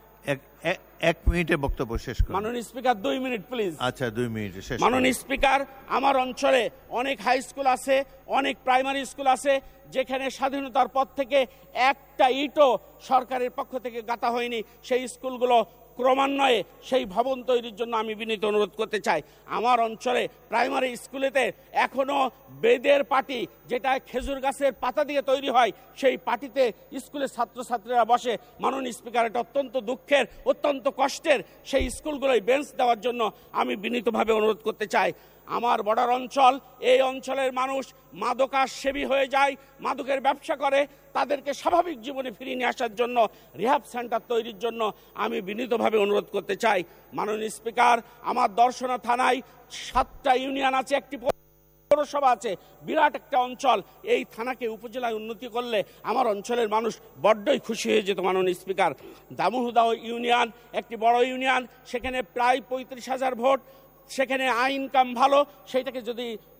Speaker 2: 1 মিনিটে বক্তব্য শেষ করুন।
Speaker 5: মাননীয় স্পিকার, 2 মিনিট প্লিজ।
Speaker 2: আচ্ছা, 2 মিনিটে শেষ।
Speaker 5: মাননীয় স্পিকার, আমার অঞ্চলে অনেক হাই স্কুল আছে, অনেক প্রাইমারি স্কুল আছে, যেখানে স্বাধীনতার পর থেকে একটা ইটও সরকারের পক্ষ থেকে গাঁথা হয়নি। সেই স্কুলগুলো ক্রমান্বয়ে সেই ভবন তৈরির জন্য আমি বিনীত অনুরোধ করতে চাই। আমার অঞ্চলে প্রাইমারি স্কুলেতে এখনো বেদের পাটি, যেটা খেজুর গাছের পাতা দিয়ে তৈরি হয়, সেই পাটিতে স্কুলের ছাত্রছাত্রীরা বসে। মাননীয় স্পিকার, এটা অত্যন্ত দুঃখের, অত্যন্ত কষ্টের। সেই স্কুলগুলোয় বেঞ্চ দেওয়ার জন্য আমি বিনীতভাবে অনুরোধ করতে চাই। আমার বর্ডার অঞ্চল, এই অঞ্চলের মানুষ মাদকাসেবী হয়ে যায়, মাদকের ব্যবসা করে। তাদেরকে স্বাভাবিক জীবনে ফিরিয়ে নিয়ে আসার জন্য রিহ্যাব সেন্টার তৈরির জন্য আমি বিনীতভাবে অনুরোধ করতে চাই। মাননীয় স্পিকার, আমার দর্শনা থানায় 7টা ইউনিয়ন আছে, একটি পৌরসভা আছে, বিরাট একটা অঞ্চল। এই থানাকে উপজেলায় উন্নতি করলে আমার অঞ্চলের মানুষ বড্ডই খুশি হয়ে যেত। মাননীয় স্পিকার, দামোহদা ইউনিয়ন একটি বড় ইউনিয়ন, সেখানে প্রায় 35,000 ভোট, সেখানে আয় ইনকাম ভালো। সেইটাকে যদি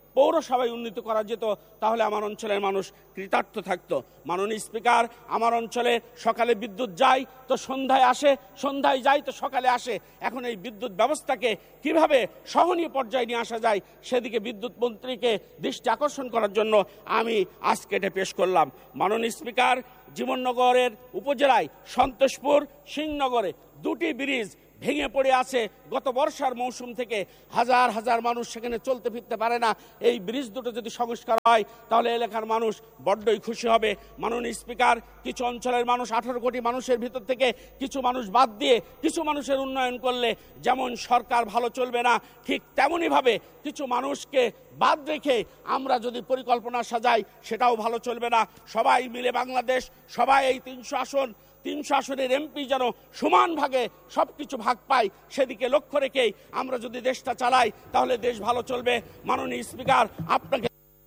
Speaker 5: পৌরসভায় উন্নীত করা যেত, তাহলে আমার অঞ্চলের মানুষ কৃতার্থ থাকতো। মাননীয় স্পিকার, আমার অঞ্চলে সকালে বিদ্যুৎ যায় তো সন্ধ্যায় আসে, সন্ধ্যায় যায় তো সকালে আসে। এখন এই বিদ্যুৎ ব্যবস্থাকে কিভাবে সহনীয় পর্যায়ে নিয়ে আসা যায়, সেদিকে বিদ্যুৎ মন্ত্রীকে দৃষ্টি আকর্ষণ করার জন্য আমি আজকে এটা পেশ করলাম। মাননীয় স্পিকার, জীবননগরের উপজেলায় সন্তোষপুর, সিংনগরে দুটি ব্রিজ ভেঙে পড়ে আছে। গত বর্ষার মৌসুম থেকে হাজার হাজার মানুষ সেখানে চলতে ফিরতে পারে না। এই ব্রিজ দুটো যদি সংস্কার হয় তাহলে এলাকার মানুষ বড্ডই খুশি হবে। মাননীয় স্পিকার, কিছু অঞ্চলের মানুষ, 18 কোটি মানুষের ভিতর থেকে কিছু মানুষ বাদ দিয়ে কিছু মানুষের উন্নয়ন করলে যেমন সরকার ভালো চলবে না, ঠিক তেমনইভাবে কিছু মানুষকে বাদ রেখে আমরা যদি পরিকল্পনা সাজাই সেটাও ভালো চলবে না। সবাই মিলে বাংলাদেশ, সবাই এই 300 আসনের এমপি যেন সমান ভাগে সবকিছু ভাগ পায়, সেদিকে লক্ষ্য রেখেই আমরা যদি দেশটা চালাই তাহলে দেশ ভালো চলবে। মাননীয় স্পিকার, আপনাকে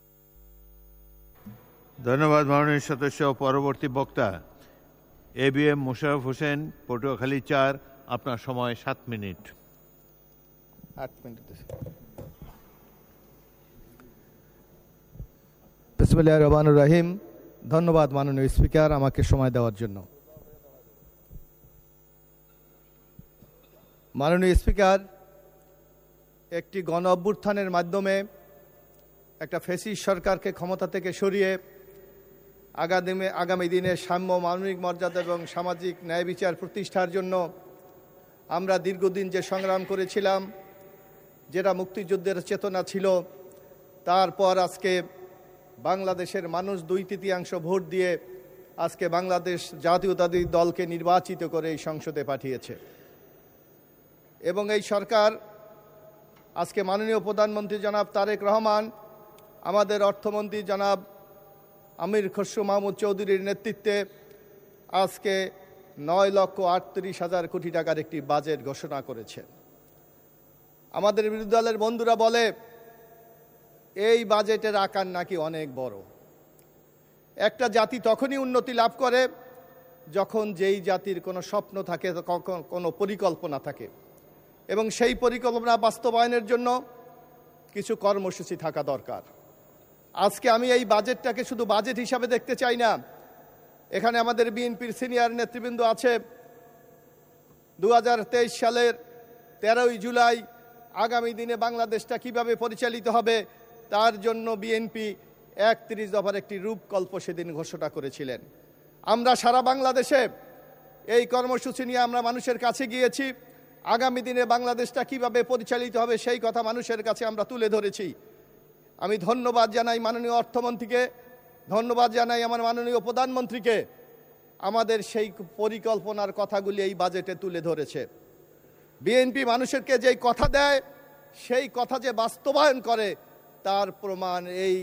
Speaker 2: ধন্যবাদ মাননীয় সদস্য। পরবর্তী বক্তা ABM মোশাররফ হোসেন, পটুয়াখালী 4, আপনার সময় 7 মিনিট।
Speaker 3: 8 মিনিট।
Speaker 6: বিসমিল্লাহির রহমানির রহিম। ধন্যবাদ মাননীয় স্পিকার আমাকে সময় দেওয়ার জন্য। মাননীয় স্পিকার, একটি গণ অভ্যুত্থানের মাধ্যমে একটা ফ্যাসিস্ট সরকারকে ক্ষমতা থেকে সরিয়ে আগামী দিনে সাম্য, মানবিক মর্যাদা এবং সামাজিক ন্যায় বিচার প্রতিষ্ঠার জন্য আমরা দীর্ঘদিন যে সংগ্রাম করেছিলাম, যেটা মুক্তিযুদ্ধের চেতনা ছিল, তারপর আজকে বাংলাদেশের মানুষ 2/3 ভোট দিয়ে আজকে বাংলাদেশ জাতীয়তাবাদী দলকে নির্বাচিত করে এই সংসদে পাঠিয়েছে। এবং এই সরকার আজকে মাননীয় প্রধানমন্ত্রী জনাব তারেক রহমান, আমাদের অর্থমন্ত্রী জনাব আমির খসরু মাহমুদ চৌধুরীর নেতৃত্বে আজকে 9,38,000 কোটি টাকার একটি বাজেট ঘোষণা করেছে। আমাদের বিরোধী দলের বন্ধুরা বলে এই বাজেটের আকার নাকি অনেক বড়। একটা জাতি তখনই উন্নতি লাভ করে যখন যেই জাতির কোনো স্বপ্ন থাকে, কোনো পরিকল্পনা থাকে, এবং সেই পরিকল্পনা বাস্তবায়নের জন্য কিছু কর্মসূচি থাকা দরকার। আজকে আমি এই বাজেটটাকে শুধু বাজেট হিসাবে দেখতে চাই না। এখানে আমাদের বিএনপির সিনিয়র নেতৃবৃন্দ আছে। 2023 সালের 13ই জুলাই আগামী দিনে বাংলাদেশটা কিভাবে পরিচালিত হবে তার জন্য বিএনপি 31 দফার একটি রূপকল্প সেদিন ঘোষণা করেছিলেন। আমরা সারা বাংলাদেশে এই কর্মসূচি নিয়ে আমরা মানুষের কাছে গিয়েছি। আগামী দিনে বাংলাদেশটা কিভাবে পরিচালিত হবে সেই কথা মানুষের কাছে আমরা তুলে ধরেছি। আমি ধন্যবাদ জানাই মাননীয় অর্থমন্ত্রীকে, ধন্যবাদ জানাই আমার মাননীয় প্রধানমন্ত্রীকে। আমাদের সেই পরিকল্পনার কথাগুলি এই বাজেটে তুলে ধরেছে। বিএনপি মানুষেরকে যেই কথা দেয় সেই কথা যে বাস্তবায়ন করে তার প্রমাণ এই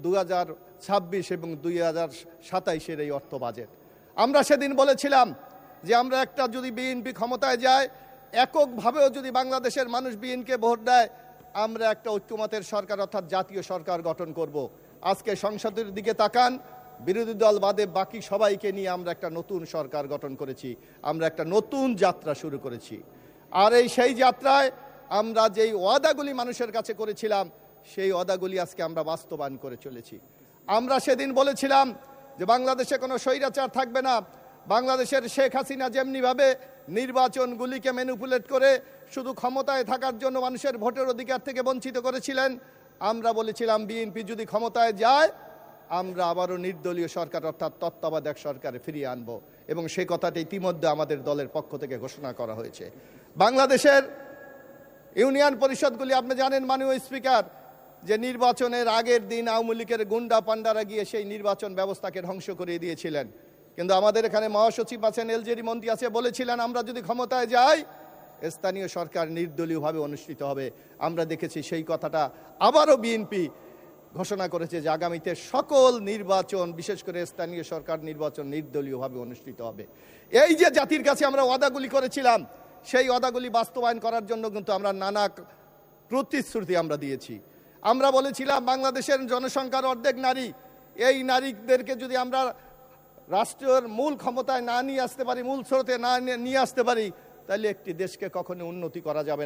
Speaker 6: 2026 এবং 2027-এর এই অর্থ বাজেট। আমরা সেদিন বলেছিলাম যে আমরা একটা যদি বিএনপি ক্ষমতায় যায়, এককভাবেও যদি বাংলাদেশের মানুষ বিএনপিকে ভোট দেয়, আমরা একটা ঐক্যমতের সরকার অর্থাৎ জাতীয় সরকার গঠন করব। আজকে সংসদের দিকে তাকান, বিরোধী দল বাদে বাকি সবাইকে নিয়ে আমরা একটা নতুন সরকার গঠন করেছি, আমরা একটা নতুন যাত্রা শুরু করেছি। আর সেই যাত্রায় আমরা যেই ওয়াদাগুলি মানুষের কাছে করেছিলাম সেই ওয়াদাগুলি আজকে আমরা বাস্তবায়ন করে চলেছি। আমরা সেদিন বলেছিলাম যে বাংলাদেশে কোনো স্বৈরাচার থাকবে না। বাংলাদেশের শেখ হাসিনা যেমনিভাবে নির্বাচনগুলিকে ম্যানিপুলেট করে শুধু ক্ষমতায় থাকার জন্য মানুষের ভোটের অধিকার থেকে বঞ্চিত করেছিলেন, আমরা বলেছিলাম বিএনপি যদি ক্ষমতায় যায় আমরা আবারও নির্দলীয় সরকার অর্থাৎ তত্ত্বাবধায়ক সরকারে ফিরিয়ে আনব, এবং সেই কথাটি ইতিমধ্যে আমাদের দলের পক্ষ থেকে ঘোষণা করা হয়েছে। বাংলাদেশের ইউনিয়ন পরিষদগুলি আপনি জানেন মাননীয় স্পিকার, যে নির্বাচনের আগের দিন আওয়ামী লীগের গুন্ডা পান্ডারা গিয়ে সেই নির্বাচন ব্যবস্থাকে ধ্বংস করে দিয়েছিলেন। কিন্তু আমাদের এখানে মহাসচিব আছেন, এলজেডি মন্ত্রী আছে, বলেছিলেন আমরা যদি ক্ষমতায় যাই স্থানীয় সরকার নির্দলীয়ভাবে অনুষ্ঠিত হবে। আমরা দেখেছি সেই কথাটা আবারও বিএনপি ঘোষণা করেছে যে আগামীতে সকল নির্বাচন, বিশেষ করে স্থানীয় সরকার নির্বাচন নির্দলীয়ভাবে অনুষ্ঠিত হবে। এই যে জাতির কাছে আমরা ওয়াদাগুলি করেছিলাম সেই ওয়াদাগুলি বাস্তবায়ন করার জন্য কিন্তু আমরা নানা প্রতিশ্রুতি আমরা দিয়েছি। আমরা বলেছিলাম বাংলাদেশের জনসংখ্যার অর্ধেক নারী, এই নারীদেরকে যদি আমরা রাষ্ট্রের মূল ক্ষমতায় না নিয়ে আসতে পারি, মূল স্রোতে না নিয়ে আসতে পারি, তাহলে একটি দেশকে কখনো উন্নতি করা যাবে না।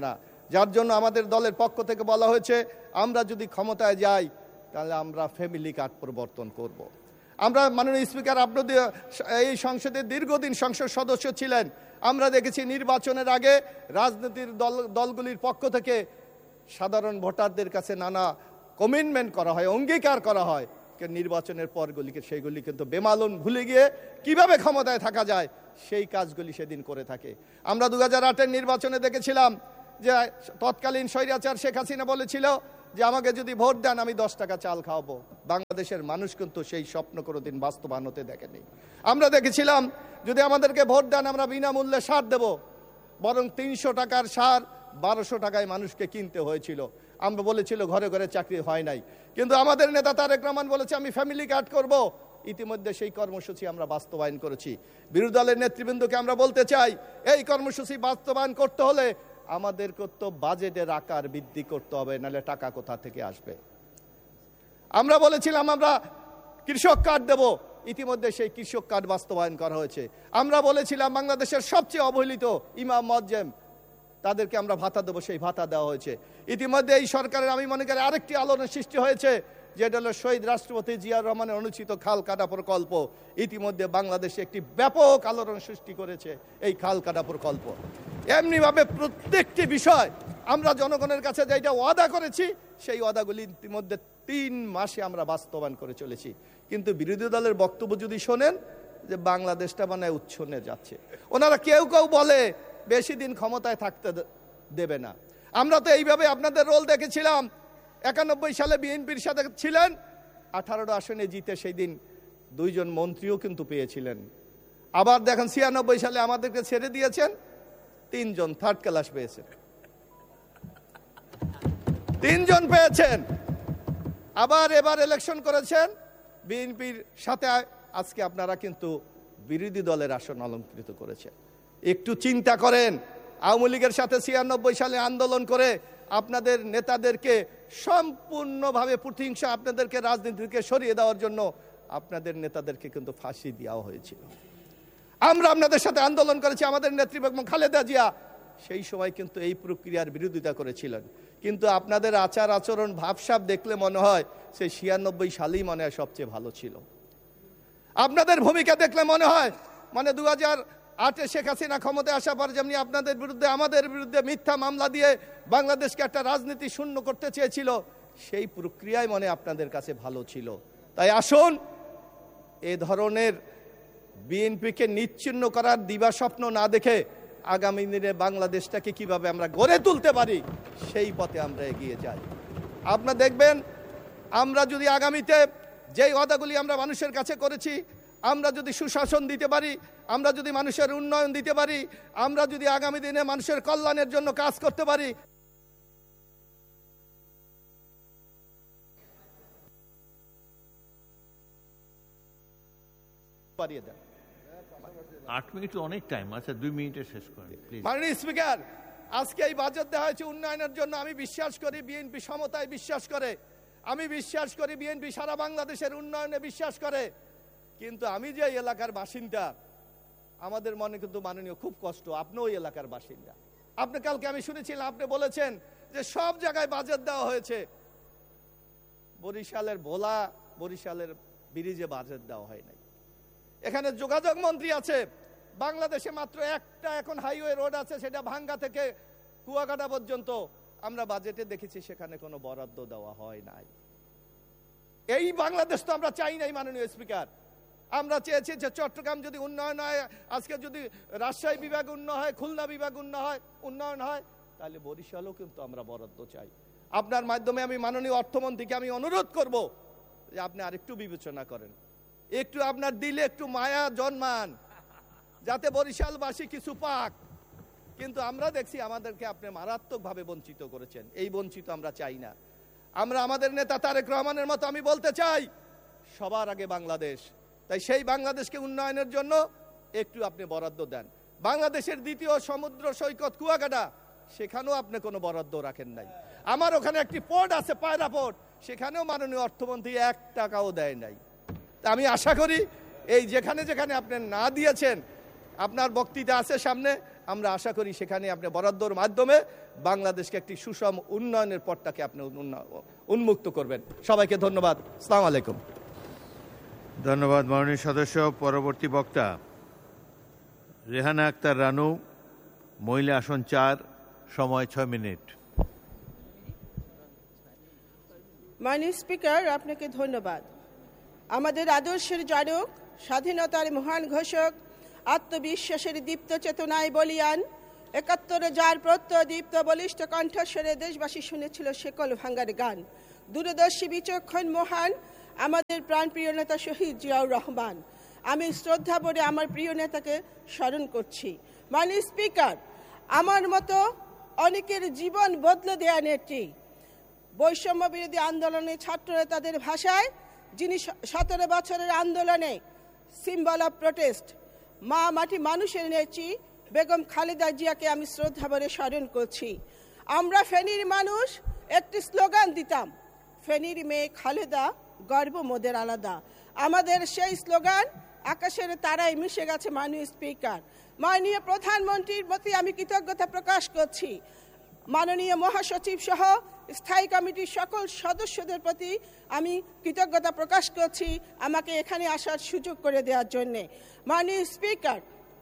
Speaker 6: যার জন্য আমাদের দলের পক্ষ থেকে বলা হয়েছে আমরা যদি ক্ষমতায় যাই তাহলে আমরা ফ্যামিলি কার্ড প্রবর্তন করব। আমরা মাননীয় স্পিকার, আপনাদের এই সংসদের দীর্ঘদিন সংসদ সদস্য ছিলেন, আমরা দেখেছি নির্বাচনের আগে রাজনৈতিক দলগুলির পক্ষ থেকে সাধারণ ভোটারদের কাছে নানা কমিটমেন্ট করা হয়, অঙ্গীকার করা হয়, নির্বাচনের পরগুলিকে সেইগুলি কিন্তু বেমালুম ভুলে গিয়ে কিভাবে ক্ষমতায় থাকা যায় সেই কাজগুলি সেদিন করে থাকে। আমরা 2008-এর নির্বাচনে দেখেছিলাম যে তৎকালীন স্বৈরাচার শেখ হাসিনা বলেছিল যে আমাকে যদি ভোট দেন আমি 10 টাকা চাল খাওয়াবো। বাংলাদেশের মানুষ কিন্তু সেই স্বপ্ন কোনোদিন বাস্তবায়ন হতে দেখেনি। আমরা দেখেছিলাম যদি আমাদেরকে ভোট দেন আমরা বিনামূল্যে সার দেব, বরং 300 টাকার সার 1200 টাকায় মানুষকে কিনতে হয়েছিল। আমরা বলেছিল ঘরে ঘরে চাকরি হয় নাই, কিন্তু আমাদের নেতা তারেক রহমান বলেছে আমি ফ্যামিলি কার্ড করব। ইতিমধ্যে সেই কর্মসূচি আমরা বাস্তবায়ন করেছি। বিরোধী দলের নেতৃবৃন্দকে আমরা বলতে চাই এই কর্মসূচি বাস্তবায়ন করতে হলে আমাদেরকে তো বাজেটের আকার বৃদ্ধি করতে হবে, নাহলে টাকা কোথা থেকে আসবে। আমরা বলেছিলাম আমরা কৃষক কার্ড দেব, ইতিমধ্যে সেই কৃষক কার্ড বাস্তবায়ন করা হয়েছে। আমরা বলেছিলাম বাংলাদেশের সবচেয়ে অবহেলিত ইমাম মুয়াজ্জিম তাদেরকে আমরা ভাতা দেবো, সেই ভাতা দেওয়া হয়েছে। ইতিমধ্যে এই সরকারের আমি মনে করি আরেকটি আলোড়নের সৃষ্টি হয়েছে, যেটা হলো শহীদ রাষ্ট্রপতি জিয়াউর রহমানের অনুষ্ঠিত খাল কাটা প্রকল্প। ইতিমধ্যে বাংলাদেশে একটি ব্যাপক আলোড়ন সৃষ্টি করেছে এই খাল কাটা প্রকল্প। এমনিভাবে প্রত্যেকটি বিষয় আমরা জনগণের কাছে যেটা ওয়াদা করেছি সেই ওয়াদাগুলি ইতিমধ্যে 3 মাসে আমরা বাস্তবায়ন করে চলেছি। কিন্তু বিরোধী দলের বক্তব্য যদি শোনেন যে বাংলাদেশটা মানে উচ্ছন্নে যাচ্ছে, ওনারা কেউ কেউ বলে বেশি দিন ক্ষমতায় থাকতে দেবে না। আমরা তো এইভাবে আপনাদের রোল দেখেছিলাম। 91 সালে বিএনপির সাথে ছিলেন, 18টা আসনে জিতে সেই দিন 2 জন মন্ত্রীও কিন্তু পেয়েছিলেন। আবার দেখেন 96 সালে আমাদেরকে ছেড়ে দিয়েছেন, 3 জন থার্ড ক্লাস পেয়েছেন, 3 জন পেয়েছেন। আবার এবার ইলেকশন করেছেন বিএনপির সাথে, আজকে আপনারা কিন্তু বিরোধী দলের আসন অলঙ্কৃত করেছেন। একটু চিন্তা করেন, আওয়ামী লীগের সাথে 96 সালে আন্দোলন করে আপনাদের নেতাদেরকে সম্পূর্ণভাবে প্রতিহিংসা আপনাদেরকে রাজনীতি থেকে সরিয়ে দেওয়ার জন্য আপনাদের নেতাদেরকে কিন্তু ফাঁসি দেওয়া হয়েছিল। আমরা আপনাদের সাথে আন্দোলন করেছি, আমাদের নেত্রী বেগম খালেদা জিয়া সেই সময় কিন্তু এই প্রক্রিয়ার বিরোধিতা করেছিলেন। কিন্তু আপনাদের আচার আচরণ ভাবসাব দেখলে মনে হয় সেই 96 সালেই মনে হয় সবচেয়ে ভালো ছিল। আপনাদের ভূমিকা দেখলে মনে হয় মানে 2008-এ শেখ হাসিনা ক্ষমতায় আসার পর যেমনি আপনাদের বিরুদ্ধে আমাদের বিরুদ্ধে মিথ্যা মামলা দিয়ে বাংলাদেশকে একটা রাজনীতি শূন্য করতে চেয়েছিল, সেই প্রক্রিয়ায় মনে আপনাদের কাছে ভালো ছিল। তাই আসুন এ ধরনের বিএনপিকে নিচ্ছিন্ন করার দিবা স্বপ্ন না দেখে আগামী দিনে বাংলাদেশটাকে কিভাবে আমরা গড়ে তুলতে পারি সেই পথে আমরা এগিয়ে যাই। আপনারা দেখবেন আমরা যদি আগামীতে যেই ওয়াদাগুলি আমরা মানুষের কাছে করেছি, আমরা যদি সুশাসন দিতে পারি, আমরা যদি মানুষের উন্নয়ন দিতে পারি, আমরা যদি আগামী দিনে মানুষের কল্যাণের জন্য কাজ করতে পারি, পারিয়ে দেন।
Speaker 2: 8 মিনিট অনেক টাইম, আচ্ছা 2 মিনিটে শেষ করেন প্লিজ।
Speaker 6: মাননীয় স্পিকার, আজকে এই বাজেট দেওয়া হয়েছে উন্নয়নের জন্য। আমি বিশ্বাস করি বিএনপি সমতায় বিশ্বাস করে, আমি বিশ্বাস করি বিএনপি সারা বাংলাদেশের উন্নয়নে বিশ্বাস করে। কিন্তু আমি যে এলাকার বাসিন্দা, আমাদের মনে কিন্তু মাননীয় খুব কষ্ট। আপনি ওই এলাকার বাসিন্দা। আপনি কালকে আমি শুনেছিলাম আপনি বলেছেন যে সব জায়গায় বাজেট দেওয়া হয়েছে, বরিশালের ভোলা, বরিশালের ব্রিজে বাজেট দেওয়া হয় নাই। এখানে যোগাযোগ মন্ত্রী আছে, বাংলাদেশে মাত্র একটা এখন হাইওয়ে রোড আছে, সেটা ভাঙ্গা থেকে কুয়াকাটা পর্যন্ত। আমরা বাজেটে দেখেছি সেখানে কোনো বরাদ্দ দেওয়া হয় নাই। এই বাংলাদেশ তো আমরা চাই নাই মাননীয় স্পিকার। আমরা চেয়েছি যে চট্টগ্রাম যদি উন্নয়ন হয়, আজকে যদি রাজশাহী বিভাগ উন্নয়ন হয়, খুলনা বিভাগ উন্নয়ন হয়, তাহলে বরিশালও কিন্তু আমরা বরাদ্দ চাই। আপনার মাধ্যমে আমি মাননীয় অর্থমন্ত্রীকে আমি অনুরোধ করব যে আপনি আরেকটু বিবেচনা করেন, একটু আপনার দিলে একটু মায়া জন্মান, যাতে বরিশালবাসী কিছু পাক। কিন্তু আমরা দেখছি আমাদেরকে আপনি মারাত্মকভাবে বঞ্চিত করেছেন। এই বঞ্চিত আমরা চাই না। আমরা আমাদের নেতা তারেক রহমানের মতো আমি বলতে চাই সবার আগে বাংলাদেশ। তাই সেই বাংলাদেশকে উন্নয়নের জন্য একটু আপনি বরাদ্দ দেন। বাংলাদেশের দ্বিতীয় সমুদ্র সৈকত কুয়াকাটা, সেখানেও আপনি কোনো বরাদ্দ রাখেন নাই। আমার ওখানে একটি পোর্ট আছে, পায়রা পোর্ট, সেখানেও মাননীয় অর্থমন্ত্রী 1 টাকাও দেয় নাই। তা আমি আশা করি এই যেখানে যেখানে আপনি না দিয়েছেন, আপনার বক্তৃতা আছে সামনে, আমরা আশা করি সেখানে আপনি বরাদ্দর মাধ্যমে বাংলাদেশকে একটি সুষম উন্নয়নের পথটাকে আপনি উন্মুক্ত করবেন। সবাইকে ধন্যবাদ। আসসালামু আলাইকুম।
Speaker 2: ধন্যবাদ মাননীয় সদস্য। পরবর্তী বক্তা রেহানা আক্তার রানু, মহিলা আসন 4, সময় 6 মিনিট।
Speaker 7: মাননীয় স্পিকার, আপনাকে ধন্যবাদ। আমাদের আদর্শের জনক, স্বাধীনতার মহান ঘোষক, আত্মবিশ্বাসের দীপ্ত চেতনায় বলিয়ান, ৭১,০০০ প্রত্যয় দীপ্ত বলিষ্ঠ কণ্ঠস্বরে দেশবাসী শুনেছিল শেকল ভাঙ্গার গান। দূরদর্শী বিচক্ষণ মহান আমাদের প্রাণপ্রিয় নেতা শহীদ জিয়াউর রহমান। আমি শ্রদ্ধা ভরে আমার প্রিয় নেতাকে স্মরণ করছি। মাননীয় স্পিকার, আমার মতো অনেকের জীবন বদলে দেয়া নেত্রী, বৈষম্য বিরোধী আন্দোলনে ছাত্রনেতাদের ভাষায় যিনি ১৭ বছরের আন্দোলনে সিম্বল অফ প্রোটেস্ট, মা মাটি মানুষের নেত্রী বেগম খালেদা জিয়াকে আমি শ্রদ্ধা ভরে স্মরণ করছি। আমরা ফেনীর মানুষ একটি স্লোগান দিতাম, ফেনীর মেয়ে খালেদা, গর্ব মোদের আলাদা। আমাদের সেই স্লোগান আকাশের তারায় মিশে গেছে। মাননীয় স্পিকার, মাননীয় প্রধানমন্ত্রীর প্রতি আমি কৃতজ্ঞতা প্রকাশ করছি। মাননীয় মহাসচিব সহ স্থায়ী কমিটির সকল সদস্যদের প্রতি আমি কৃতজ্ঞতা প্রকাশ করছি আমাকে এখানে আসার সুযোগ করে দেওয়ার জন্যে। মাননীয় স্পিকার,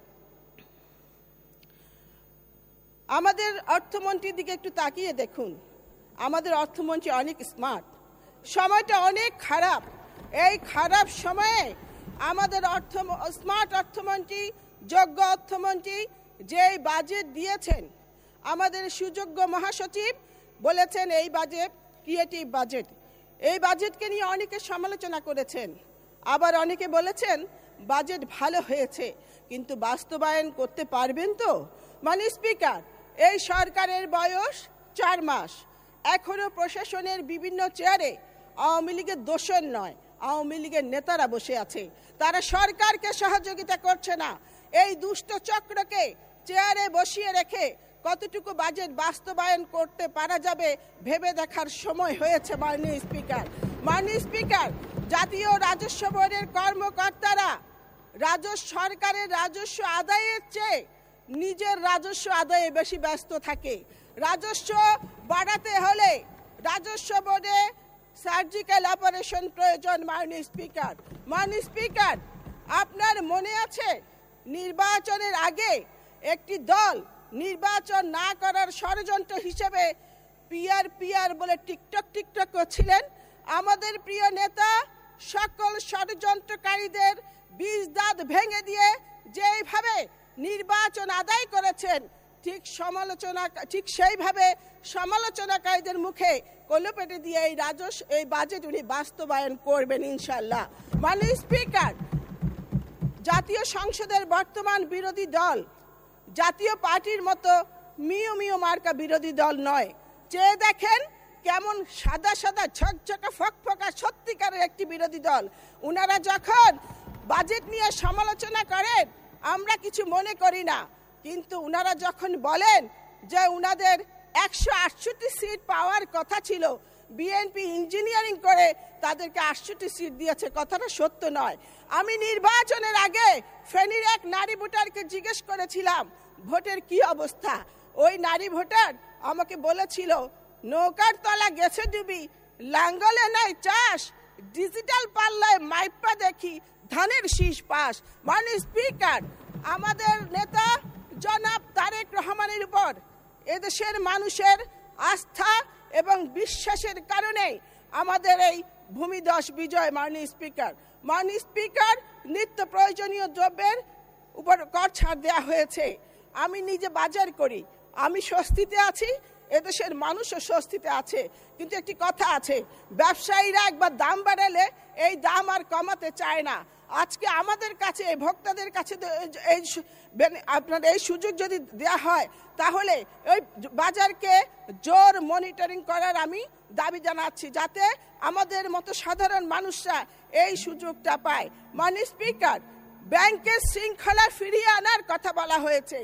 Speaker 7: আমাদের অর্থমন্ত্রীর দিকে একটু তাকিয়ে দেখুন। আমাদের অর্থমন্ত্রী অনেক স্মার্ট। সময়টা অনেক খারাপ। এই খারাপ সময়ে আমাদের স্মার্ট অর্থমন্ত্রী, যোগ্য অর্থমন্ত্রী যেই বাজেট দিয়েছেন, আমাদের সুযোগ্য মহাসচিব বলেছেন এই বাজেট ক্রিয়েটিভ বাজেট। এই বাজেটকে নিয়ে অনেকে সমালোচনা করেছেন, আবার অনেকে বলেছেন বাজেট ভালো হয়েছে, কিন্তু বাস্তবায়ন করতে পারবেন তো? মাননীয় স্পিকার, এই সরকারের বয়স 4 মাস, এখনো প্রশাসনের বিভিন্ন চেয়ারে আওয়ামী লীগের দোসর নয়, আওয়ামী লীগের নেতারা বসে আছে। তারা সরকারকে সহযোগিতা করছে না। এই দুষ্ট চক্রকে চেয়ারে বসিয়ে রেখে কতটুকু বাজেট বাস্তবায়ন করতে পারা যাবে ভেবে দেখার সময় হয়েছে। মাননীয় স্পিকার, মাননীয় স্পিকার, জাতীয় রাজস্ব বোর্ডের কর্মকর্তারা সরকারের রাজস্ব আদায়ের চেয়ে নিজের রাজস্ব আদায়ে বেশি ব্যস্ত থাকে। রাজস্ব বাড়াতে হলে রাজস্ব বোর্ডে সার্জিক্যাল অপারেশন প্রয়োজন। মাননীয় স্পিকার, মাননীয় স্পিকার, আপনার মনে আছে নির্বাচনের আগে একটি দল নির্বাচন না করার ষড়যন্ত্র হিসেবে পিআর বলে টিকটক করছিলেন। আমাদের প্রিয় নেতা সকল ষড়যন্ত্রকারীদের বীজ দাঁত ভেঙে দিয়ে যেইভাবে নির্বাচন আদায় করেছেন, ঠিক সেইভাবে সমালোচনাকারীদের মুখে কলপেটে দিয়ে এই বাজেট উনি বাস্তবায়ন করবেন ইনশাল্লাহ। মাননীয় স্পিকার, জাতীয় সংসদের বর্তমান বিরোধী দল জাতীয় পার্টির মতো মিও মার্কা বিরোধী দল নয়। চেয়ে দেখেন কেমন সাদা সাদা ঝকঝকা ফকফকা সত্যিকারের একটি বিরোধী দল। উনারা যখন বাজেট নিয়ে সমালোচনা করেন আমরা কিছু মনে করি না, কিন্তু উনারা যখন বলেন যে উনাদের 168 সিট পাওয়ার কথা ছিল, বিএনপি ইঞ্জিনিয়ারিং করে তাদেরকে 68 সিট দিয়েছে, কথাটা সত্য নয়। আমি নির্বাচনের আগে ফেনীর এক নারী ভোটারকে জিজ্ঞেস করেছিলাম ভোটের কি অবস্থা। ওই নারী ভোটার আমাকে বলেছিল নৌকার তলা গেছে ডুবি, লাঙ্গলে নাই চাষ, ডিজিটাল পাল্লায় মাইপা দেখি ধানের শীষ পাস। মাননীয় স্পিকার, আমাদের নেতা জনাব তারেক রহমানের উপর এদেশের মানুষের আস্থা এবং বিশ্বাসের কারণে আমাদের এই ভূমিধস বিজয়। মাননীয় স্পিকার, নিত্য প্রয়োজনীয় দ্রব্যের উপর কর ছাড় দেওয়া হয়েছে। আমি নিজে বাজার করি, আমি স্বস্তিতে আছি, এদেশের মানুষও স্বস্তিতে আছে। কিন্তু একটি কথা আছে, ব্যবসায়ীরা একবার দাম বাড়ালে এই দাম আর কমাতে চায় না। আজকে আমাদের কাছে ভোক্তাদের কাছে আপনার এই সুযোগ যদি দেয়া হয় তাহলে ওই বাজারকে জোর মনিটরিং করার আমি দাবি জানাচ্ছি, যাতে আমাদের মতো সাধারণ মানুষরা এই সুযোগটা পায়। মাননীয় স্পিকার, ব্যাংকের শৃঙ্খলা ফিরিয়ে আনার কথা বলা হয়েছে।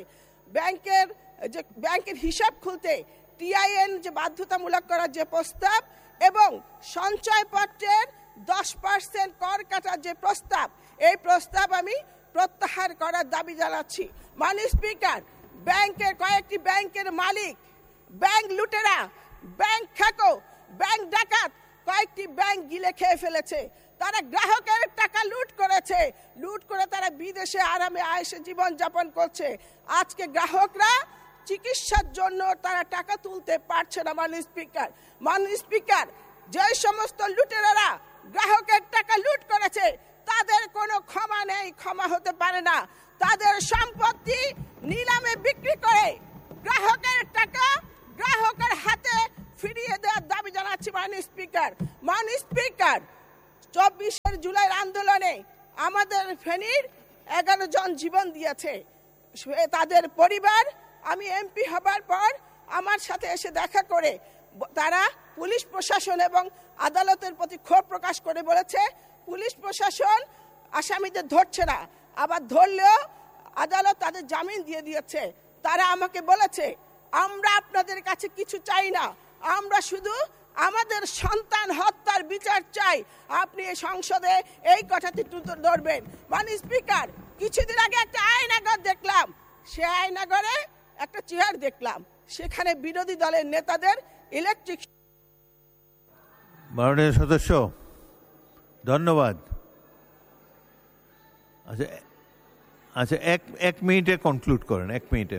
Speaker 7: ব্যাংকের হিসাব খুলতে টিআইএন যে বাধ্যতামূলক করার যে প্রস্তাব এবং সঞ্চয়পত্রের 10% কর কাটার যে প্রস্তাব, এই প্রস্তাব আমি প্রত্যাহার করার দাবি জানাচ্ছি। মাননীয় স্পিকার, ব্যাংকের কয়েকটি ব্যাংকের মালিক, ব্যাংক লুটেরা, ব্যাংক ঠেকো, ব্যাংক ডাকাত কয়েকটি ব্যাংক গিলে খেয়ে ফেলেছে। তারা গ্রাহকের টাকা লুট করেছে, লুট করে তারা বিদেশে আরামে আয়েশে জীবন যাপন করছে। আজকে গ্রাহকরা চিকিৎসার জন্য তারা টাকা তুলতে পারছে না। মাননীয় স্পিকার, যে সমস্ত লুটেরারা গ্রাহকের টাকা লুট করেছে তাদের কোনো ক্ষমা নেই, ক্ষমা হতে পারে না। তাদের সম্পত্তি নিলামে বিক্রি করে গ্রাহকের টাকা গ্রাহকের হাতে ফিরিয়ে দেওয়ার দাবি জানাচ্ছি মাননীয় স্পিকার। মাননীয় স্পিকার, 24 জুলাইয়ের আন্দোলনে আমাদের ফেনীর 11 জন জীবন দিয়েছে। তাদের পরিবার আমি এমপি হবার পর আমার সাথে এসে দেখা করে তারা পুলিশ প্রশাসন এবং আদালতের প্রতি ক্ষোভ প্রকাশ করে বলেছে পুলিশ প্রশাসন আসামিদের ধরছে না, আবার ধরলেও আদালত তাদের জামিন দিয়ে দিয়েছে। তারা আমাকে বলেছে আমরা আপনাদের কাছে কিছু চাই না, আমরা শুধু আমাদের সন্তান হত্যার বিচার চাই, আপনি এই সংসদে এই কথাটি তুলে ধরবেন। মাননীয় স্পিকার, কিছুদিন আগে একটা আয়নাগর দেখলাম, সে আয়নাগরে একটা চেয়ার দেখলাম, সেখানে বিরোধী দলের নেতাদের ইলেকট্রিক।
Speaker 2: মাননীয় সদস্য, ধন্যবাদ। আচ্ছা আচ্ছা, এক মিনিটে কনক্লুড করেন, 1 মিনিটে।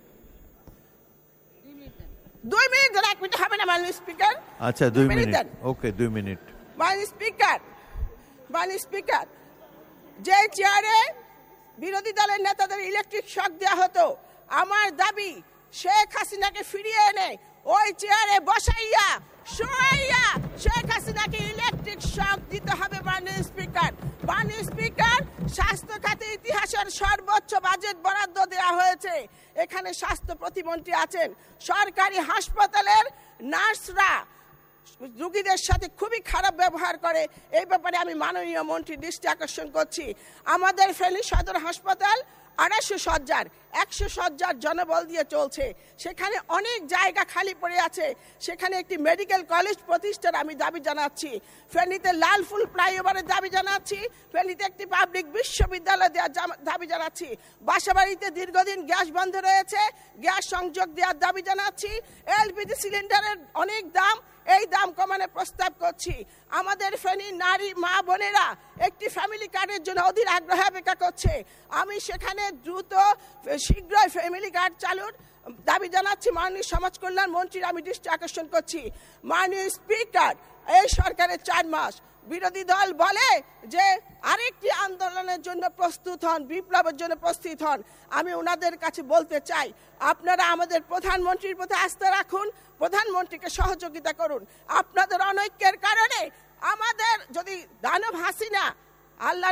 Speaker 7: 2 মিনিট, 1 মিনিট হবে না মাননীয় স্পিকার।
Speaker 2: আচ্ছা 2 মিনিট, ওকে 2 মিনিট।
Speaker 7: মাননীয় স্পিকার, যে চেয়ারে বিরোধী দলের নেতাদের ইলেকট্রিক শক দেওয়া হতো, আমার দাবি শেখ হাসিনাকে ফিরিয়ে এনে ওই চেয়ারে বসাইয়া শোয়াইয়া শেখ হাসিনাকে ইলেকট্রিক শক দিতে হবে। মাননীয় স্পিকার, স্বাস্থ্য খাতে ইতিহাসের সর্বোচ্চ বাজেট বরাদ্দ দেওয়া হয়েছে। এখানে স্বাস্থ্য প্রতিমন্ত্রী আছেন। সরকারি হাসপাতালের নার্সরা রোগীদের সাথে খুবই খারাপ ব্যবহার করে, এই ব্যাপারে আমি মাননীয় মন্ত্রীর দৃষ্টি আকর্ষণ করছি। আমাদের ফেনী সদর হাসপাতাল 250 শয্যার 100 শয্যার জনবল দিয়ে চলছে, সেখানে অনেক জায়গা খালি পড়ে আছে, সেখানে একটি মেডিকেল কলেজ প্রতিষ্ঠার আমি দাবি জানাচ্ছি। ফেনীতে লালফুল ফ্লাইওভারের দাবি জানাচ্ছি, ফেনীতে একটি পাবলিক বিশ্ববিদ্যালয় দেওয়ার দাবি জানাচ্ছি। বাসাবাড়িতে দীর্ঘদিন গ্যাস বন্ধ রয়েছে, গ্যাস সংযোগ দেওয়ার দাবি জানাচ্ছি। এলপিজি সিলিন্ডারের অনেক দাম, এই দাম কমানোর প্রস্তাব করছি। আমাদের ফেনী নারী মা বোনেরা একটি ফ্যামিলি কার্ডের জন্য অধীর আগ্রহে অপেক্ষা করছে, আমি সেখানে দ্রুত শীঘ্রই ফ্যামিলি কার্ড চালুর দাবি জানাচ্ছি। মাননীয় সমাজ কল্যাণ মন্ত্রীর আমি দৃষ্টি আকর্ষণ করছি। মাননীয় স্পিকার, এই সরকারের 4 মাস, বিরোধী দল বলে যে আরেকটি আন্দোলনের জন্য প্রস্তুত হন, বিপ্লবের জন্য প্রস্তুত হন। আমি ওনাদের কাছে বলতে চাই, আপনারা আমাদের প্রধানমন্ত্রীর প্রতি আস্থা রাখুন, প্রধানমন্ত্রীকে সহযোগিতা করুন। আপনাদের অনৈক্যের কারণে আমাদের যদি দানব হাসিনা, আল্লাহ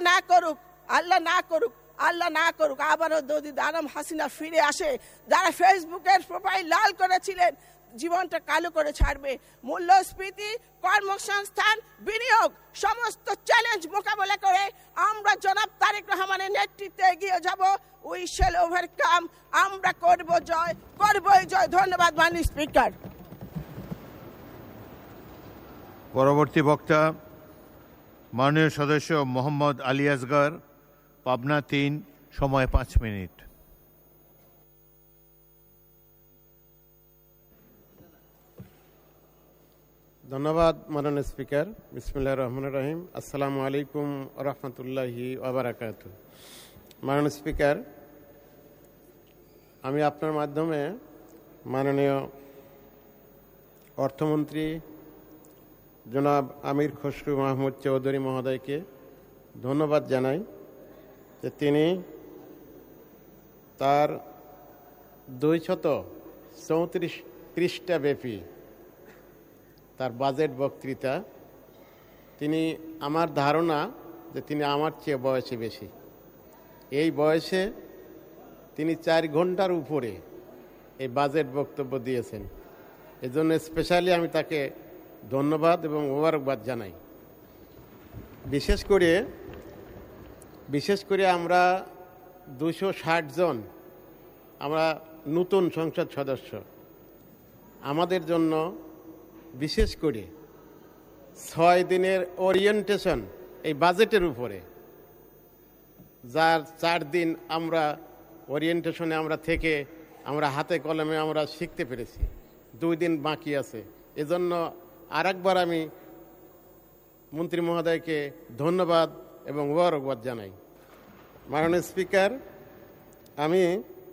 Speaker 7: না করুক আবারও যদি দানব হাসিনা ফিরে আসে, যারা ফেসবুকের প্রোফাইল লাল করেছিলেন জীবনটা কালো করে ছাড়বে। মূল্যস্ফীতি, কর্মসংস্থান, বিনিয়োগ সমস্ত চ্যালেঞ্জ মোকাবেলা করে আমরা জনাব তারেক রহমানের নেতৃত্বে এগিয়ে যাব। উই শ্যাল ওভারকাম, আমরা করবই জয়। ধন্যবাদ মাননীয় স্পিকার।
Speaker 2: পরবর্তী বক্তা মাননীয় সদস্য মোহাম্মদ আলী আসগর, পাবনা 3, সময় 5 মিনিট।
Speaker 8: ধন্যবাদ মাননীয় স্পিকার। বিসমিল্লাহির রহমানির রহিম। আসসালামু আলাইকুম ওয়া রাহমাতুল্লাহি ওয়া বারাকাতুহু। মাননীয় স্পিকার, আমি আপনার মাধ্যমে মাননীয় অর্থমন্ত্রী জনাব আমির খসরু মাহমুদ চৌধুরী মহোদয়কে ধন্যবাদ জানাই যে তিনি তার 234 পৃষ্ঠা ব্যাপী তার বাজেট বক্তৃতা, তিনি আমার ধারণা যে তিনি আমার চেয়ে বয়সে বেশি, এই বয়সে তিনি 4 ঘন্টার উপরে এই বাজেট বক্তব্য দিয়েছেন। এজন্য স্পেশালি আমি তাকে ধন্যবাদ এবং মোবারকবাদ জানাই। বিশেষ করে আমরা 260 জন আমরা নতুন সংসদ সদস্য, আমাদের জন্য বিশেষ করে 6 দিনের ওরিয়েন্টেশন এই বাজেটের উপরে, যার 4 দিন আমরা ওরিয়েন্টেশনে আমরা থেকে আমরা হাতে কলমে আমরা শিখতে পেরেছি। 2 দিন বাকি আছে, এজন্য আরেকবার আমি মন্ত্রী মহোদয়কে ধন্যবাদ এবং মোবারকবাদ জানাই। মাননীয় স্পিকার, আমি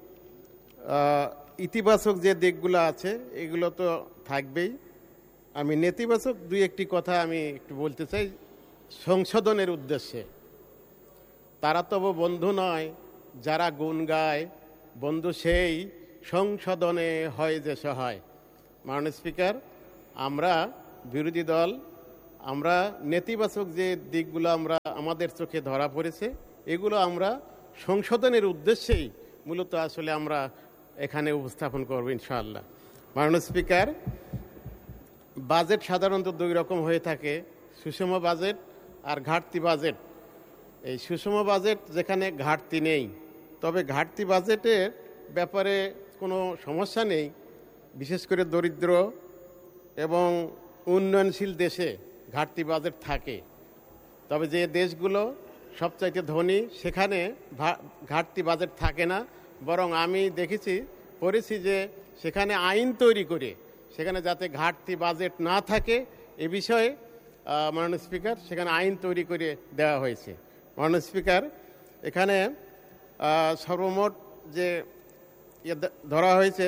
Speaker 8: ইতিবাচক যে দিকগুলো আছে এগুলো তো থাকবেই, আমি নেতিবাচক 2-1টি কথা আমি একটু বলতে চাই সংশোধনের উদ্দেশ্যে। তারা তবু বন্ধু নয় যারা গুণ গায়, বন্ধু সেই সংশোধনে হয় যে সহায়। মাননীয় স্পিকার, আমরা বিরোধী দল আমরা নেতিবাচক যে দিকগুলো আমরা আমাদের চোখে ধরা পড়েছে এগুলো আমরা সংশোধনের উদ্দেশ্যেই মূলত আসলে আমরা এখানে উপস্থাপন করব ইনশাআল্লাহ। মাননীয় স্পিকার, বাজেট সাধারণত 2 রকম হয়ে থাকে, সুষম বাজেট আর ঘাটতি বাজেট। এই সুষম বাজেট যেখানে ঘাটতি নেই, তবে ঘাটতি বাজেটের ব্যাপারে কোনো সমস্যা নেই, বিশেষ করে দরিদ্র এবং উন্নয়নশীল দেশে ঘাটতি বাজেট থাকে। তবে যে দেশগুলো সবচাইতে ধনী সেখানে ঘাটতি বাজেট থাকে না, বরং আমি পড়েছি যে সেখানে আইন তৈরি করে সেখানে যাতে ঘাটতি বাজেট না থাকে এ বিষয়ে মাননীয় স্পিকার সেখানে আইন তৈরি করে দেওয়া হয়েছে। মাননীয় স্পিকার, এখানে সর্বমোট যে ধরা হয়েছে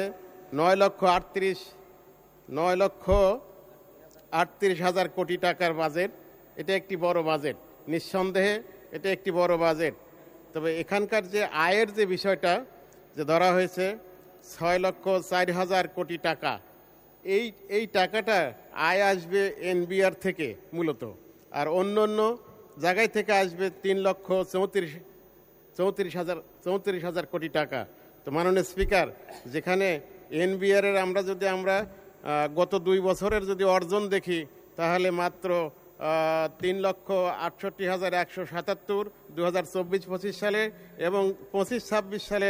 Speaker 8: 9,38,000 কোটি টাকার বাজেট। এটা একটি বড় বাজেট, নিঃসন্দেহে এটা একটি বড় বাজেট। তবে এখানকার যে আয়ের যে বিষয়টা যে ধরা হয়েছে 6,04,000 কোটি টাকা, এই টাকাটা আয় আসবে এনবিআর থেকে মূলত, আর অন্য অন্য জায়গায় থেকে আসবে 3,34,000 কোটি টাকা। তো মাননীয় স্পিকার, যেখানে এনবিআর এর আমরা গত 2 বছরের যদি অর্জন দেখি তাহলে মাত্র 3,68,177 2024-25 সালে এবং 25-26 সালে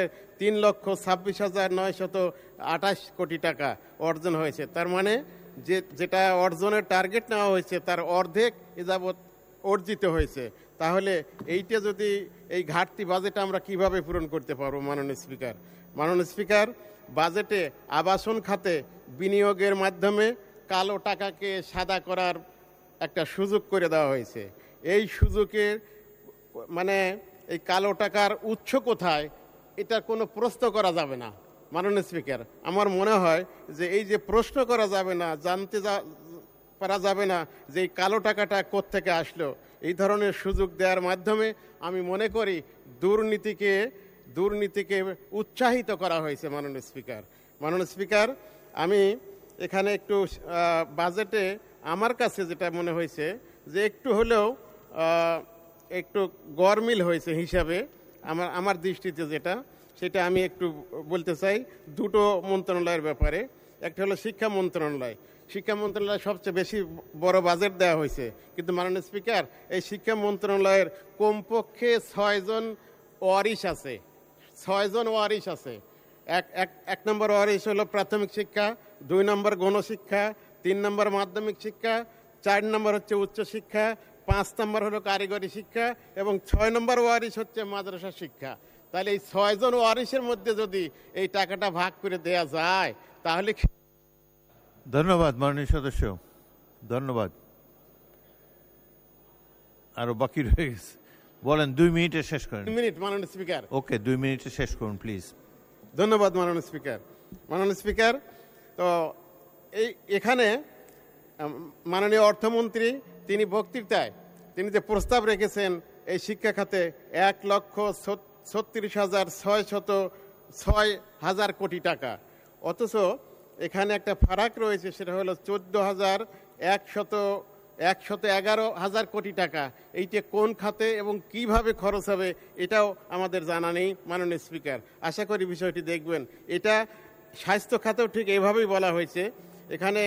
Speaker 8: 3,26,928 কোটি টাকা অর্জন হয়েছে। তার মানে যেটা অর্জনের টার্গেট নেওয়া হয়েছে তার অর্ধেক এযাবৎ অর্জিত হয়েছে। তাহলে এইটা যদি এই ঘাটতি বাজেট আমরা কিভাবে পূরণ করতে পারবো? মাননীয় স্পিকার, বাজেটে আবাসন খাতে বিনিয়োগের মাধ্যমে কালো টাকাকে সাদা করার একটা সুযোগ করে দেওয়া হয়েছে। এই সুযোগের এই কালো টাকার উৎস কোথায় এটা কোনো প্রশ্ন করা যাবে না। মাননীয় স্পিকার, আমার মনে হয় যে এই যে প্রশ্ন করা যাবে না, জানতে পারা যাবে না যে এই কালো টাকাটা কোত্থেকে আসলো, এই ধরনের সুযোগ দেওয়ার মাধ্যমে আমি মনে করি দুর্নীতিকে উৎসাহিত করা হয়েছে। মাননীয় স্পিকার, আমি এখানে একটু বাজেটে আমার কাছে যেটা মনে হয়েছে যে একটু হলেও একটু গরমিল হয়েছে হিসাবে আমার দৃষ্টিতে সেটা আমি একটু বলতে চাই 2টো মন্ত্রণালয়ের ব্যাপারে। একটা হলো শিক্ষা মন্ত্রণালয় সবচেয়ে বেশি বড় বাজেট দেওয়া হয়েছে, কিন্তু মাননীয় স্পিকার এই শিক্ষা মন্ত্রণালয়ের কমপক্ষে 6 জন ওয়ারিশ আছে। 6 জন ওয়ারিশ আছে। এক নম্বর ওয়ারিশ হলো প্রাথমিক শিক্ষা, 2 নম্বর গণশিক্ষা, 3 নম্বর মাধ্যমিক শিক্ষা, 4 নম্বর হচ্ছে উচ্চশিক্ষা, 5 নম্বর হলো কারিগরি শিক্ষা এবং 6 নম্বর ওয়ারিশ হচ্ছে মাদ্রাসা শিক্ষা। তাহলে এই 6 জন ওয়ারিশের মধ্যে যদি এই টাকাটা ভাগ করে দেয়া যায় তাহলে।
Speaker 2: ধন্যবাদ মাননীয় সদস্য, ধন্যবাদ। আরো বাকি রয়ে গেছে, বলেন 2 মিনিটে শেষ করেন।
Speaker 8: 2 মিনিট মাননীয় স্পিকার।
Speaker 2: ওকে, 2 মিনিটে শেষ করুন প্লিজ।
Speaker 8: ধন্যবাদ মাননীয় স্পিকার। তো এখানে মাননীয় অর্থমন্ত্রী তিনি বক্তৃতায় তিনি যে প্রস্তাব রেখেছেন এই শিক্ষা খাতে 1,36,606 কোটি টাকা, অথচ এখানে একটা ফারাক রয়েছে, সেটা হলো 14,111 কোটি টাকা। এইটা কোন খাতে এবং কিভাবে খরচ হবে এটাও আমাদের জানা নেই। মাননীয় স্পিকার, আশা করি বিষয়টি দেখবেন। এটা স্বাস্থ্য খাতেও ঠিক এইভাবেই বলা হয়েছে। এখানে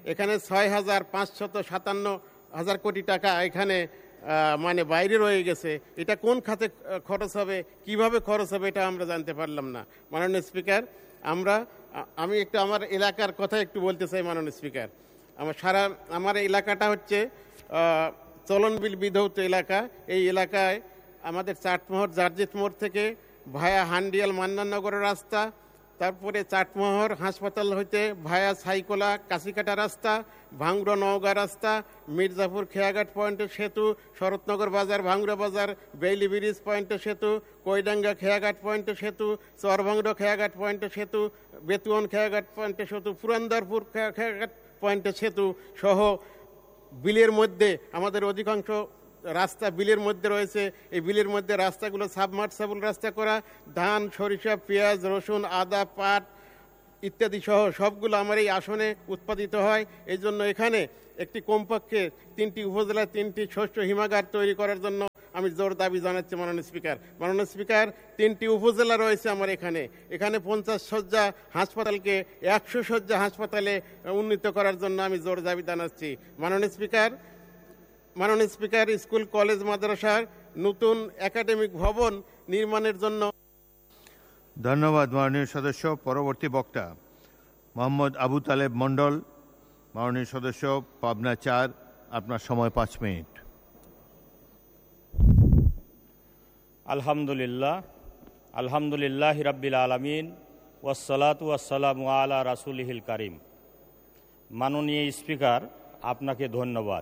Speaker 8: 6,557 কোটি টাকা এখানে বাইরে রয়ে গেছে। এটা কোন খাতে খরচ হবে, কিভাবে খরচ হবে এটা আমরা জানতে পারলাম না। মাননীয় স্পিকার, আমি একটু আমার এলাকার কথা একটু বলতে চাই। মাননীয় স্পিকার, আমার এলাকাটা হচ্ছে চলনবিল বিধৌত এলাকা। এই এলাকায় আমাদের চাটমোহর জার্জিত মোড় থেকে ভায়া হান্ডিয়াল মান্নাননগরের রাস্তা, তারপরে চাটমোহর হাসপাতাল হইতে ভায়া সাইকোলা কাশিকাটা রাস্তা, ভাঙ্গুড়া নওগাঁ রাস্তা, মির্জাপুর খেয়াঘাট পয়েন্টের সেতু, শরৎনগর বাজার ভাঙ্গুড়া বাজার, বেইলি ব্রিজ পয়েন্টের সেতু, কইডাঙ্গা খেয়াঘাট পয়েন্টের সেতু, চরভাঙ্গুড়া খেয়াঘাট পয়েন্টের সেতু, বেতুয়ান খেয়াঘাট পয়েন্টের সেতু, পুরন্দরপুর খেয়াঘাট পয়েন্টের সেতু সহ বিলের মধ্যে আমাদের অধিকাংশ রাস্তা বিলের মধ্যে রয়েছে। এই বিলের মধ্যে রাস্তাগুলো সাবমার্সেবল রাস্তা করা, ধান, সরিষা, পেঁয়াজ, রসুন, আদা, পাট ইত্যাদি সহ সবগুলো আমার এই আসনে উৎপাদিত হয়। এই জন্য এখানে একটি কমপক্ষে 3টি উপজেলায় 3টি শস্য হিমাগার তৈরি করার জন্য আমি জোর দাবি জানাচ্ছি মাননীয় স্পিকার। মাননীয় স্পিকার, 3টি উপজেলা রয়েছে আমার এখানে 50 শয্যা হাসপাতালকে 100 শয্যা হাসপাতালে উন্নীত করার জন্য আমি জোর দাবি জানাচ্ছি। মাননীয় স্পিকার, স্কুল কলেজ মাদ্রাসার নতুন একাডেমিক ভবন নির্মাণের জন্য।
Speaker 2: ধন্যবাদ মাননীয় সদস্য। পরবর্তী বক্তা মোহাম্মদ আবু তালেব মণ্ডল, মাননীয় সদস্য, পাবনা 4, আপনার সময় 5 মিনিট।
Speaker 9: আলহামদুলিল্লাহ রাব্বিল আলামিন ওয়াসসালাতু ওয়াসসালামু আলা রাসূলিহিল কারীম। মাননীয় স্পিকার, আপনাকে ধন্যবাদ।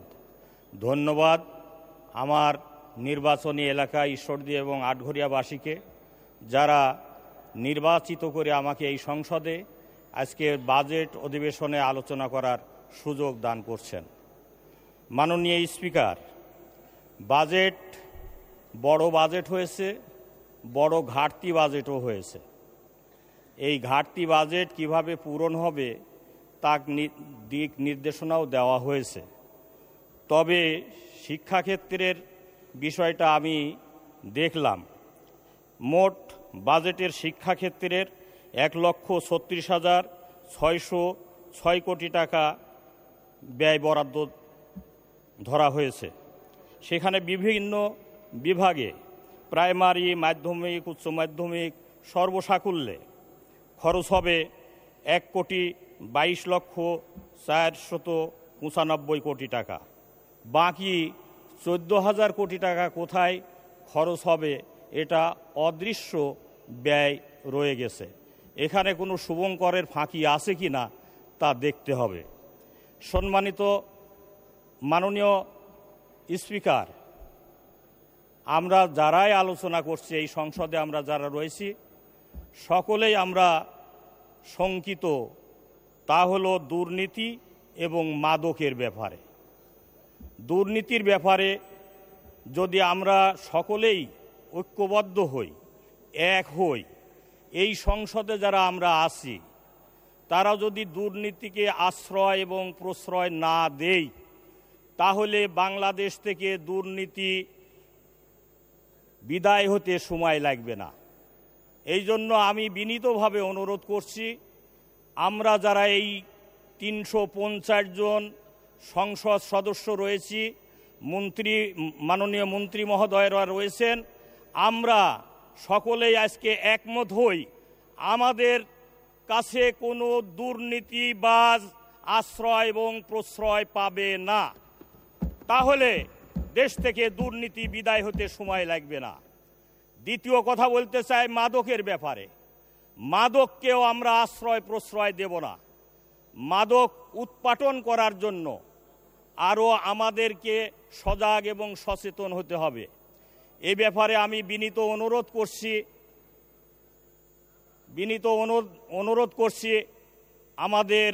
Speaker 9: আমার নির্বাচনী এলাকা ঈশ্বরদী এবং আটঘরিয়াবাসীকে, যারা নির্বাচিত করে আমাকে এই সংসদে আজকে বাজেট অধিবেশনে আলোচনা করার সুযোগ দান করছেন। মাননীয় স্পিকার, বাজেট বড় বাজেট হয়েছে, বড় ঘাটতি বাজেটও হয়েছে। এই ঘাটতি বাজেট কিভাবে পূরণ হবে তার দিক নির্দেশনাও দেওয়া হয়েছে। তবে শিক্ষাক্ষেত্রের বিষয়টা আমি দেখলাম, মোট বাজেটের শিক্ষাক্ষেত্রের 1,36,606 কোটি টাকা ব্যয় বরাদ্দ ধরা হয়েছে। সেখানে বিভিন্ন বিভাগে প্রাইমারি, মাধ্যমিক, উচ্চ মাধ্যমিক সর্বসাকুল্যে খরচ হবে 1,22,495 কোটি টাকা। বাকি 14,000 কোটি টাকা কোথায় খরচ হবে এটা অদৃশ্য ব্যয় রয়ে গেছে। এখানে কোনো শুভঙ্করের ফাঁকি আছে কি না তা দেখতে হবে। সম্মানিত মাননীয় স্পিকার, আমরা যারাই আলোচনা করছি এই সংসদে, আমরা যারা রয়েছি সকলেই আমরা শঙ্কিত, তা হলো দুর্নীতি এবং মাদকের ব্যাপারে। দুর্নীতির ব্যাপারে যদি আমরা সকলেই ঐক্যবদ্ধ হই, এক হই, এই সংসদে যারা আমরা আছি তারা যদি দুর্নীতিকে আশ্রয় এবং প্রশ্রয় না দেই, তাহলে বাংলাদেশ থেকে দুর্নীতি বিদায় হতে সময় লাগবে না। এই জন্য আমি বিনীতভাবে অনুরোধ করছি, আমরা যারা এই 350 জন সংসদ সদস্য রয়েছি, মাননীয় মন্ত্রী মহোদয়রা রয়েছেন, আমরা সকলেই আজকে একমত হই, আমাদের কাছে কোনো দুর্নীতিবাজ আশ্রয় এবং প্রশ্রয় পাবে না। তাহলে দেশ থেকে দুর্নীতি বিদায় হতে সময় লাগবে না। দ্বিতীয় কথা বলতে চাই মাদকের ব্যাপারে। মাদককেও আমরা আশ্রয় প্রশ্রয় দেব না। মাদক উৎপাটন করার জন্য আরও আমাদেরকে সজাগ এবং সচেতন হতে হবে। এই ব্যাপারে আমি বিনীত অনুরোধ করছি আমাদের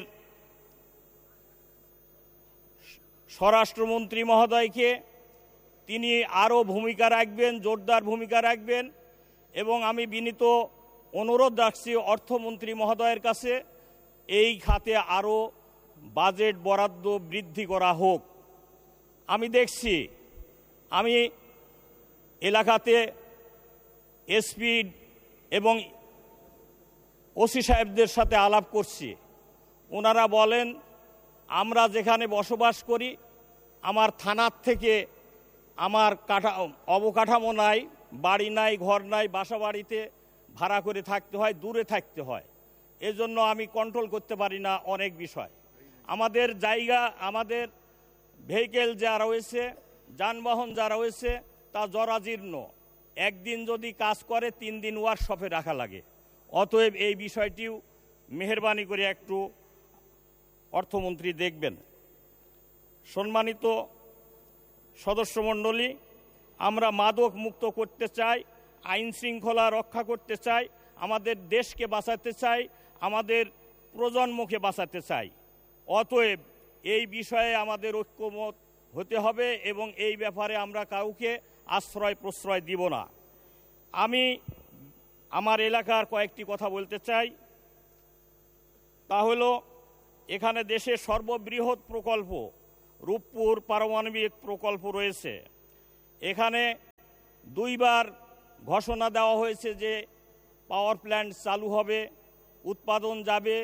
Speaker 9: স্বরাষ্ট্রমন্ত্রী মহোদয়কে, তিনি আরও ভূমিকা রাখবেন, জোরদার ভূমিকা রাখবেন। এবং আমি বিনীত অনুরোধ রাখছি অর্থমন্ত্রী মহোদয়ের কাছে, এই খাতে আরও বাজেট বরাদ্দ বৃদ্ধি করা হোক। আমি দেখছি, আমি এলাকাতে এসপি এবং ওসি সাহেবদের সাথে আলাপ করছি, ওনারা বলেন আমরা যেখানে বসবাস করি আমার থানার থেকে আমার অবকাঠামো নাই, বাড়ি নাই, ঘর নাই, বাসা বাড়িতে ভাড়া করে থাকতে হয়, দূরে থাকতে হয়। এজন্য আমি কন্ট্রোল করতে পারি না অনেক বিষয়। আমাদের জায়গা, আমাদের ভেহিকেল যা রয়েছে, যানবাহন যা রয়েছে তা জরাজীর্ণ। একদিন যদি কাজ করে 3 দিন ওয়ার্কশপে রাখা লাগে। অতএব এই বিষয়টিও মেহেরবানি করে একটু অর্থমন্ত্রী দেখবেন। সম্মানিত সদস্যমণ্ডলী, আমরা মাদক মুক্ত করতে চাই, আইন শৃঙ্খলা রক্ষা করতে চাই, আমাদের দেশকে বাঁচাতে চাই, আমাদের প্রজন্মকে বাঁচাতে চাই। অতএব এই বিষয়ে আমাদের ঐক্যমত হতে হবে এবং এই ব্যাপারে আমরা কাউকে আশ্রয় প্রশ্রয় দিব না। আমি আমার এলাকার কয়েকটি কথা বলতে চাই। তা হলো, এখানে দেশের সর্ববৃহৎ প্রকল্প রূপপুর পারমাণবিক প্রকল্প রয়েছে। এখানে 2 বার ঘোষণা দেওয়া হয়েছে যে পাওয়ার প্ল্যান্ট চালু হবে, উৎপাদন যাবে,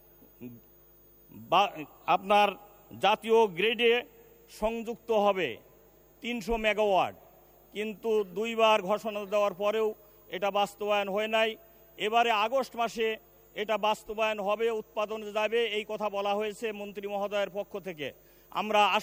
Speaker 9: আপনার জাতীয় গ্রিডে সংযুক্ত হবে 300 মেগাওয়াট। কিন্তু 2 বার ঘোষণা দেওয়ার পরেও এটা বাস্তবায়ন হয় নাই। এবারে আগস্ট মাসে এটা বাস্তবায়ন হবে, উৎপাদন যাবে, এই কথা বলা হয়েছে মন্ত্রী মহোদয়ের পক্ষ থেকে। আমরা